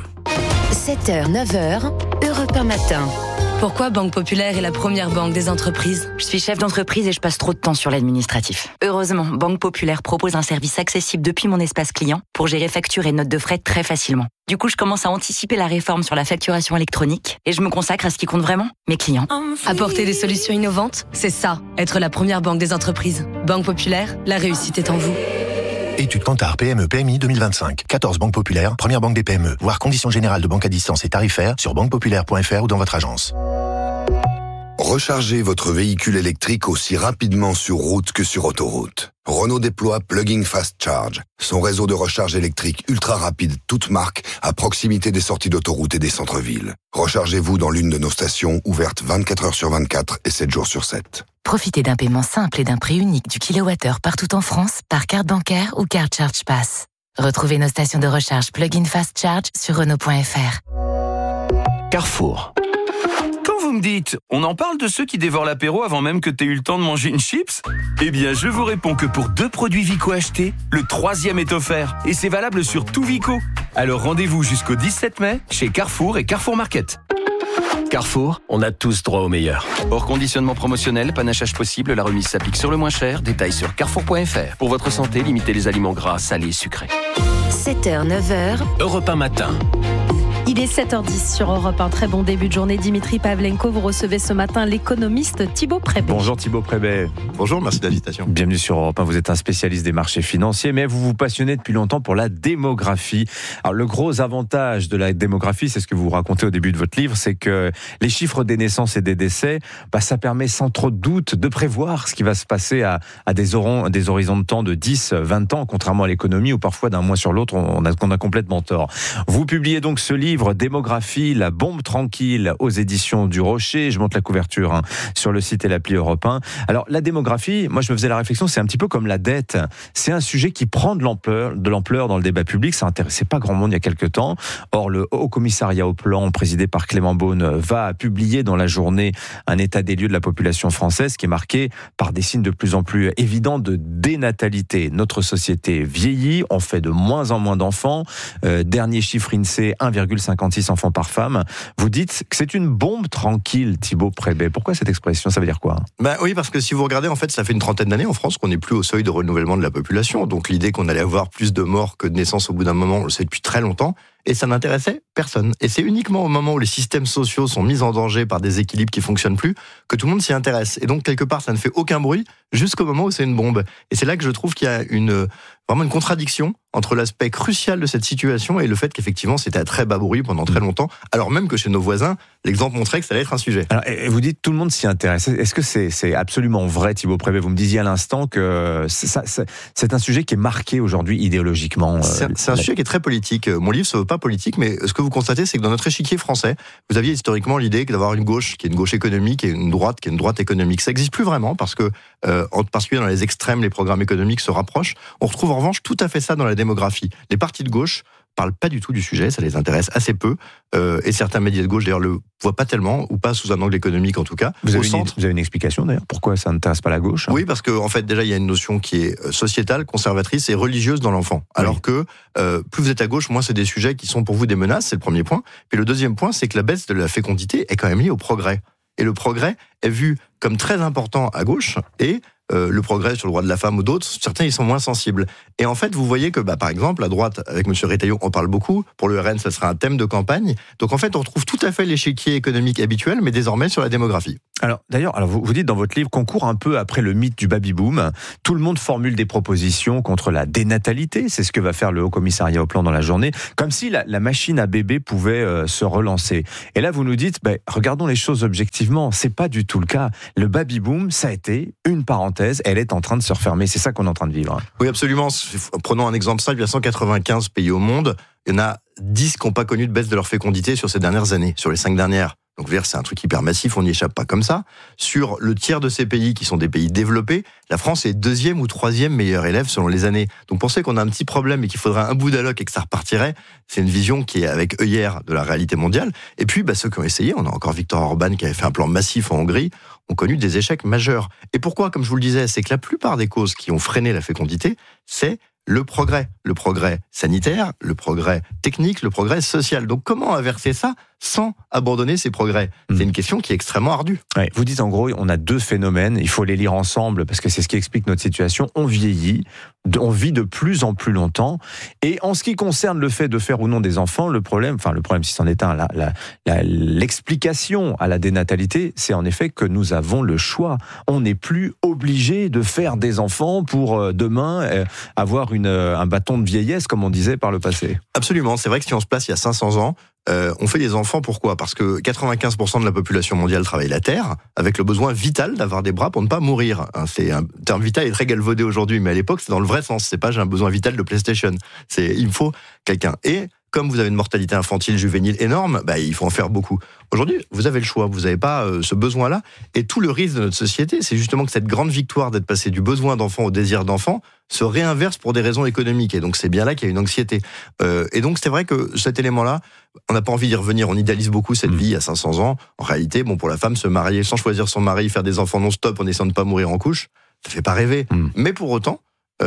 K: 7h, 9h, Europe 1 matin.
N: Pourquoi Banque Populaire est la première banque des entreprises?
T: Je suis chef d'entreprise et je passe trop de temps sur l'administratif. Heureusement, Banque Populaire propose un service accessible depuis mon espace client pour gérer factures et notes de frais très facilement. Du coup, je commence à anticiper la réforme sur la facturation électronique et je me consacre à ce qui compte vraiment, mes clients.
N: Apporter des solutions innovantes, c'est ça, être la première banque des entreprises. Banque Populaire, la réussite est en vous.
U: Étude Kantar PME PMI 2025. 14 banques populaires, première banque des PME. Voir conditions générales de banque à distance et tarifaires sur banquepopulaire.fr ou dans votre agence.
Y: Rechargez votre véhicule électrique aussi rapidement sur route que sur autoroute. Renault déploie Plug-in Fast Charge, son réseau de recharge électrique ultra rapide, toute marque, à proximité des sorties d'autoroute et des centres-villes. Rechargez-vous dans l'une de nos stations, ouvertes 24 heures sur 24 et 7 jours sur 7.
T: Profitez d'un paiement simple et d'un prix unique du kilowattheure partout en France par carte bancaire ou carte Charge Pass. Retrouvez nos stations de recharge Plug-in Fast Charge sur Renault.fr.
Z: Carrefour. Quand vous me dites, on en parle de ceux qui dévorent l'apéro avant même que t'aies eu le temps de manger une chips? Eh bien, je vous réponds que pour 2 produits Vico achetés, le 3e est offert. Et c'est valable sur tout Vico. Alors rendez-vous jusqu'au 17 mai chez Carrefour et Carrefour Market. Carrefour, on a tous droit au meilleur. Hors conditionnement promotionnel, panachage possible, la remise s'applique sur le moins cher. Détails sur carrefour.fr. Pour votre santé, limitez les aliments gras, salés, sucrés.
K: 7h, 9h,
Z: Europe 1 matin.
E: Il est 7h10 sur Europe 1. Très bon début de journée. Dimitri Pavlenko, vous recevez ce matin l'économiste Thibaut Prébet.
R: Bonjour Thibaut Prébet.
S: Bonjour, merci de l'invitation.
R: Bienvenue sur Europe 1. Vous êtes un spécialiste des marchés financiers, mais vous vous passionnez depuis longtemps pour la démographie. Alors le gros avantage de la démographie, c'est ce que vous racontez au début de votre livre, c'est que les chiffres des naissances et des décès, ça permet sans trop de doute de prévoir ce qui va se passer à des horizons de temps de 10, 20 ans, contrairement à l'économie où parfois d'un mois sur l'autre, on a complètement tort. Vous publiez donc ce livre Démographie, la bombe tranquille aux éditions du Rocher. Je monte la couverture sur le site et l'appli Europe 1. Alors la démographie, moi je me faisais la réflexion, c'est un petit peu comme la dette. C'est un sujet qui prend de l'ampleur dans le débat public. Ça n'intéressait pas grand monde il y a quelques temps. Or le Haut Commissariat au Plan, présidé par Clément Beaune, va publier dans la journée un état des lieux de la population française qui est marqué par des signes de plus en plus évidents de dénatalité. Notre société vieillit, on fait de moins en moins d'enfants. Dernier chiffre INSEE, 1,56 enfants par femme. Vous dites que c'est une bombe tranquille, Thibaut Prébet. Pourquoi cette expression? Ça veut dire quoi?
A: Oui, parce que si vous regardez, en fait, ça fait une trentaine d'années en France qu'on n'est plus au seuil de renouvellement de la population. Donc l'idée qu'on allait avoir plus de morts que de naissances au bout d'un moment, on le sait depuis très longtemps. Et ça n'intéressait personne. Et c'est uniquement au moment où les systèmes sociaux sont mis en danger par des équilibres qui fonctionnent plus que tout le monde s'y intéresse. Et donc, quelque part, ça ne fait aucun bruit jusqu'au moment où c'est une bombe. Et c'est là que je trouve qu'il y a vraiment une contradiction entre l'aspect crucial de cette situation et le fait qu'effectivement, c'était à très bas bruit pendant très longtemps, alors même que chez nos voisins, l'exemple montrait que ça allait être un sujet.
R: Alors, et vous dites tout le monde s'y intéresse. Est-ce que c'est absolument vrai, Thibaut Prébet? Vous me disiez à l'instant que c'est un sujet qui est marqué aujourd'hui idéologiquement.
A: C'est un sujet qui est très politique. Mon livre, ça ne veut pas politique, mais ce que vous constatez, c'est que dans notre échiquier français, vous aviez historiquement l'idée d'avoir une gauche qui est une gauche économique et une droite qui est une droite économique. Ça n'existe plus vraiment parce que, en particulier dans les extrêmes, les programmes économiques se rapprochent. On retrouve en revanche tout à fait ça dans la démographie. Les partis de gauche parlent pas du tout du sujet, ça les intéresse assez peu, et certains médias de gauche d'ailleurs le voient pas tellement, ou pas sous un angle économique en tout cas.
R: Vous avez une explication d'ailleurs pourquoi ça n'intéresse pas la gauche?
A: Oui, parce que en fait déjà il y a une notion qui est sociétale, conservatrice et religieuse dans l'enfant. Alors que plus vous êtes à gauche, moins c'est des sujets qui sont pour vous des menaces, c'est le premier point. Puis le deuxième point, c'est que la baisse de la fécondité est quand même liée au progrès. Et le progrès est vu comme très important à gauche, et le progrès sur le droit de la femme ou d'autres, certains y sont moins sensibles. Et en fait, vous voyez que, par exemple, à droite, avec M. Retailleau, on parle beaucoup. Pour le RN, ça sera un thème de campagne. Donc en fait, on retrouve tout à fait l'échiquier économique habituel, mais désormais sur la démographie.
R: Alors d'ailleurs, vous dites dans votre livre qu'on court un peu après le mythe du baby-boom. Tout le monde formule des propositions contre la dénatalité. C'est ce que va faire le Haut Commissariat au Plan dans la journée. Comme si la machine à bébé pouvait se relancer. Et là, vous nous dites, regardons les choses objectivement. C'est pas du tout le cas. Le baby-boom, ça a été une parenthèse. Elle est en train de se refermer. C'est ça qu'on est en train de vivre.
A: Oui, absolument. Prenons un exemple simple. Il y a 195 pays au monde. Il y en a 10 qui n'ont pas connu de baisse de leur fécondité sur ces dernières années, sur les 5 dernières. Donc, c'est un truc hyper massif, on n'y échappe pas comme ça. Sur le tiers de ces pays qui sont des pays développés, la France est 2e ou 3e meilleur élève selon les années. Donc, penser qu'on a un petit problème et qu'il faudrait un bout d'alloc et que ça repartirait, c'est une vision qui est avec œillère de la réalité mondiale. Et puis, ceux qui ont essayé, on a encore Viktor Orban qui avait fait un plan massif en Hongrie, ont connu des échecs majeurs. Et pourquoi, comme je vous le disais, c'est que la plupart des causes qui ont freiné la fécondité, c'est le progrès sanitaire, le progrès technique, le progrès social. Donc comment inverser ça sans abandonner ces progrès? C'est une question qui est extrêmement ardue.
R: Ouais, vous dites en gros, on a deux phénomènes, il faut les lire ensemble parce que c'est ce qui explique notre situation. On vieillit, on vit de plus en plus longtemps, et en ce qui concerne le fait de faire ou non des enfants, le problème si c'en est un, l'explication à la dénatalité, c'est en effet que nous avons le choix. On n'est plus obligé de faire des enfants pour demain avoir un bâton de vieillesse, comme on disait par le passé.
A: Absolument, c'est vrai que si on se place il y a 500 ans, on fait des enfants, pourquoi? Parce que 95% de la population mondiale travaille la terre, avec le besoin vital d'avoir des bras pour ne pas mourir. C'est un terme vital est très galvaudé aujourd'hui, mais à l'époque, c'est dans le vrai sens. C'est pas j'ai un besoin vital de PlayStation. Il me faut quelqu'un. Et comme vous avez une mortalité infantile juvénile énorme, il faut en faire beaucoup. Aujourd'hui, vous avez le choix, vous n'avez pas ce besoin-là. Et tout le risque de notre société, c'est justement que cette grande victoire d'être passé du besoin d'enfant au désir d'enfant se réinverse pour des raisons économiques. Et donc, c'est bien là qu'il y a une anxiété. Et donc, c'est vrai que cet élément-là, on n'a pas envie d'y revenir. On idéalise beaucoup cette vie à 500 ans. En réalité, pour la femme, se marier sans choisir son mari, faire des enfants non-stop en essayant de ne pas mourir en couche, ça fait pas rêver. Mais pour autant,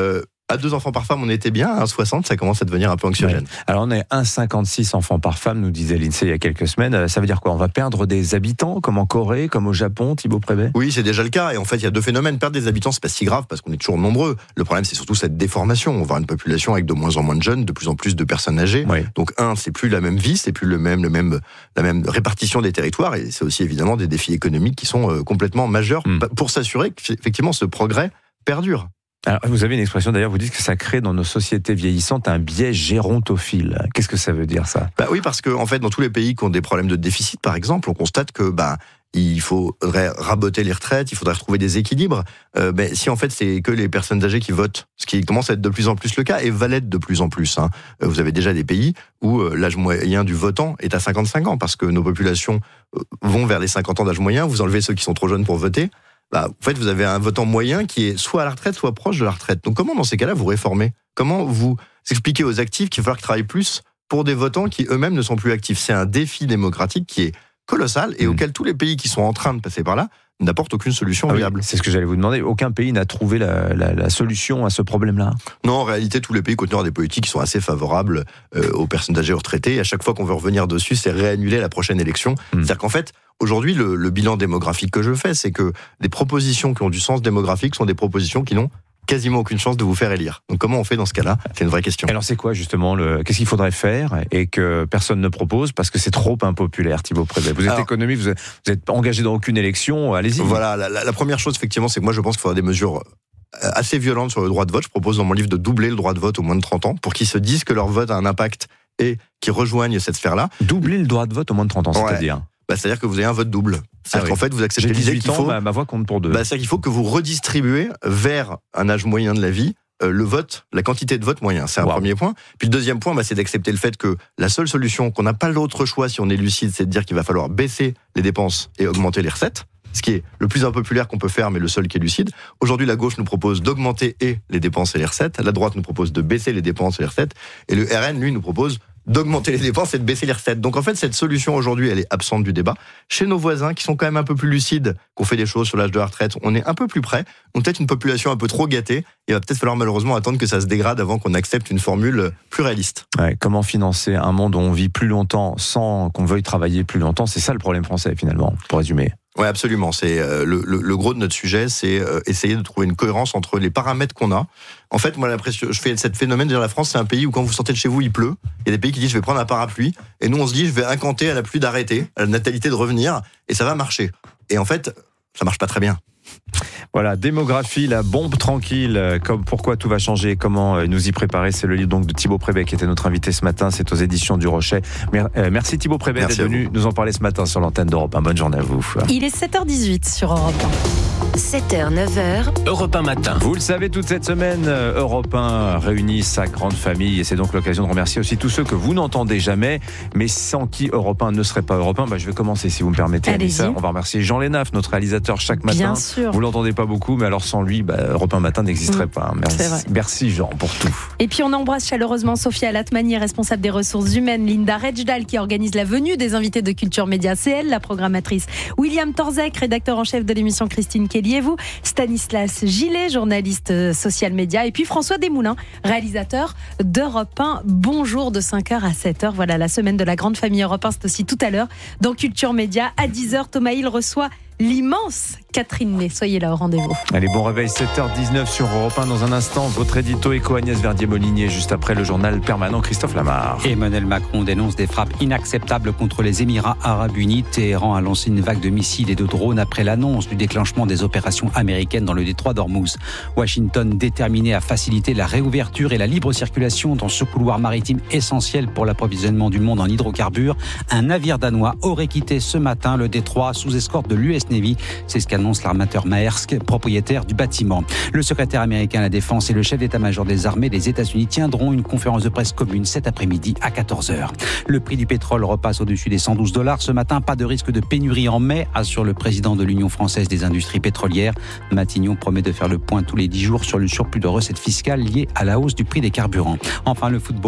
A: à 2 enfants par femme, on était bien. À 1,60, ça commence à devenir un peu anxiogène.
R: Ouais. Alors, on est 1,56 enfants par femme, nous disait l'INSEE il y a quelques semaines. Ça veut dire quoi? On va perdre des habitants, comme en Corée, comme au Japon, Thibaut Prébet?
A: Oui, c'est déjà le cas. Et en fait, il y a 2 phénomènes. Perdre des habitants, c'est pas si grave parce qu'on est toujours nombreux. Le problème, c'est surtout cette déformation. On va avoir une population avec de moins en moins de jeunes, de plus en plus de personnes âgées. Oui. Donc, c'est plus la même vie, c'est plus la même répartition des territoires. Et c'est aussi évidemment des défis économiques qui sont complètement majeurs pour s'assurer qu'effectivement ce progrès perdure.
R: Alors, vous avez une expression d'ailleurs, vous dites que ça crée dans nos sociétés vieillissantes un biais gérontophile. Qu'est-ce que ça veut dire, ça?
A: Oui, parce que en fait, dans tous les pays qui ont des problèmes de déficit, par exemple, on constate que il faudrait raboter les retraites, il faudrait retrouver des équilibres. Si en fait c'est que les personnes âgées qui votent, ce qui commence à être de plus en plus le cas et va l'être de plus en plus. Vous avez déjà des pays où l'âge moyen du votant est à 55 ans parce que nos populations vont vers les 50 ans d'âge moyen. Vous enlevez ceux qui sont trop jeunes pour voter. En fait, vous avez un votant moyen qui est soit à la retraite, soit proche de la retraite. Donc, comment, dans ces cas-là, vous réformez? Comment vous expliquez aux actifs qu'il va falloir qu'ils travaillent plus pour des votants qui eux-mêmes ne sont plus actifs? C'est un défi démocratique qui est colossal et auquel tous les pays qui sont en train de passer par là n'apportent aucune solution viable.
R: Oui, c'est ce que j'allais vous demander. Aucun pays n'a trouvé la solution à ce problème-là.
A: Non, en réalité, tous les pays continuent des politiques qui sont assez favorables aux personnes âgées retraitées. Et à chaque fois qu'on veut revenir dessus, c'est réannuler la prochaine élection. C'est-à-dire qu'en fait, aujourd'hui, le bilan démographique que je fais, c'est que les propositions qui ont du sens démographique sont des propositions qui n'ont quasiment aucune chance de vous faire élire. Donc comment on fait dans ce cas-là ? C'est une vraie question.
R: Alors c'est quoi justement qu'est-ce qu'il faudrait faire et que personne ne propose parce que c'est trop impopulaire, Thibaut Prébet. Vous êtes économiste, vous êtes engagé dans aucune élection, allez-y.
A: Voilà, la première chose effectivement, c'est que moi je pense qu'il faudra des mesures assez violentes sur le droit de vote. Je propose dans mon livre de doubler le droit de vote aux moins de 30 ans pour qu'ils se disent que leur vote a un impact et qu'ils rejoignent cette sphère-là.
R: Doubler le droit de vote aux moins de 30 ans, c'est-à-dire
A: c'est-à-dire que vous avez un vote double. C'est-à-dire qu'en fait, vous acceptez l'idée qu'il faut...
R: ma voix compte pour deux.
A: C'est-à-dire qu'il faut que vous redistribuez vers un âge moyen de la vie le vote, la quantité de vote moyen. C'est un premier point. Puis le deuxième point, c'est d'accepter le fait que la seule solution, qu'on n'a pas d'autre choix si on est lucide, c'est de dire qu'il va falloir baisser les dépenses et augmenter les recettes. Ce qui est le plus impopulaire qu'on peut faire, mais le seul qui est lucide. Aujourd'hui, la gauche nous propose d'augmenter les dépenses et les recettes. La droite nous propose de baisser les dépenses et les recettes. Et le RN, lui, nous propose d'augmenter les dépenses et de baisser les recettes. Donc en fait, cette solution aujourd'hui, elle est absente du débat. Chez nos voisins, qui sont quand même un peu plus lucides, qu'on fait des choses sur l'âge de la retraite, on est un peu plus près. On a peut-être une population un peu trop gâtée. Il va peut-être falloir malheureusement attendre que ça se dégrade avant qu'on accepte une formule plus réaliste.
R: Comment financer un monde où on vit plus longtemps sans qu'on veuille travailler plus longtemps ? C'est ça le problème français finalement, pour résumer.
A: Oui, absolument. C'est le gros de notre sujet, c'est essayer de trouver une cohérence entre les paramètres qu'on a. En fait, moi, je fais cette phénomène de dire la France, c'est un pays où quand vous sortez de chez vous, il pleut. Il y a des pays qui disent je vais prendre un parapluie, et nous on se dit je vais incanter à la pluie d'arrêter, à la natalité de revenir, et ça va marcher. Et en fait, ça marche pas très bien.
R: Voilà, démographie, la bombe tranquille, comme pourquoi tout va changer, comment nous y préparer. C'est le livre donc de Thibaut Prébet qui était notre invité ce matin. C'est aux éditions du Rocher. Merci Thibaut Prébet d'être venu nous en parler ce matin sur l'antenne d'Europe 1. Bonne journée à vous.
E: Il est 7h18 sur Europe 1.
K: 7h, 9h.
M: Europe 1 matin.
R: Vous le savez, toute cette semaine, Europe 1 réunit sa grande famille et c'est donc l'occasion de remercier aussi tous ceux que vous n'entendez jamais, mais sans qui Europe 1 ne serait pas Europe 1. Je vais commencer si vous me permettez.
E: Allez-y.
R: On va remercier Jean Lénaf, notre réalisateur chaque matin.
E: Bien sûr.
R: Vous l'entendez pas beaucoup, mais alors sans lui, Europe 1 matin n'existerait pas. Merci Jean pour tout.
E: Et puis on embrasse chaleureusement Sophia Latmani, responsable des ressources humaines, Linda Rejdal qui organise la venue des invités de Culture Média, c'est elle la programmatrice, William Torzek, rédacteur en chef de l'émission Christine Kelly et vous, Stanislas Gillet, journaliste social média, et puis François Desmoulins, réalisateur d'Europe 1. Bonjour de 5h à 7h. Voilà, la semaine de la grande famille Europe 1, c'est aussi tout à l'heure dans Culture Média. À 10h, Thomas Hill reçoit l'immense Catherine Ney. Soyez là au rendez-vous.
R: Allez, bon réveil, 7h19 sur Europe 1. Dans un instant, votre édito éco Agnès Verdier-Molinier, juste après le journal permanent Christophe Lamar.
I: Emmanuel Macron dénonce des frappes inacceptables contre les Émirats Arabes Unis. Téhéran a lancé une vague de missiles et de drones après l'annonce du déclenchement des opérations américaines dans le détroit d'Ormuz. Washington déterminé à faciliter la réouverture et la libre circulation dans ce couloir maritime essentiel pour l'approvisionnement du monde en hydrocarbures. Un navire danois aurait quitté ce matin le détroit sous escorte de l'US Navy. C'est ce qu'annonce l'armateur Maersk, propriétaire du bâtiment. Le secrétaire américain à la Défense et le chef d'état-major des armées des États-Unis tiendront une conférence de presse commune cet après-midi à 14h. Le prix du pétrole repasse au-dessus des $112 ce matin. Pas de risque de pénurie en mai, assure le président de l'Union française des industries pétrolières. Matignon promet de faire le point tous les 10 jours sur le surplus de recettes fiscales liées à la hausse du prix des carburants. Enfin, le football.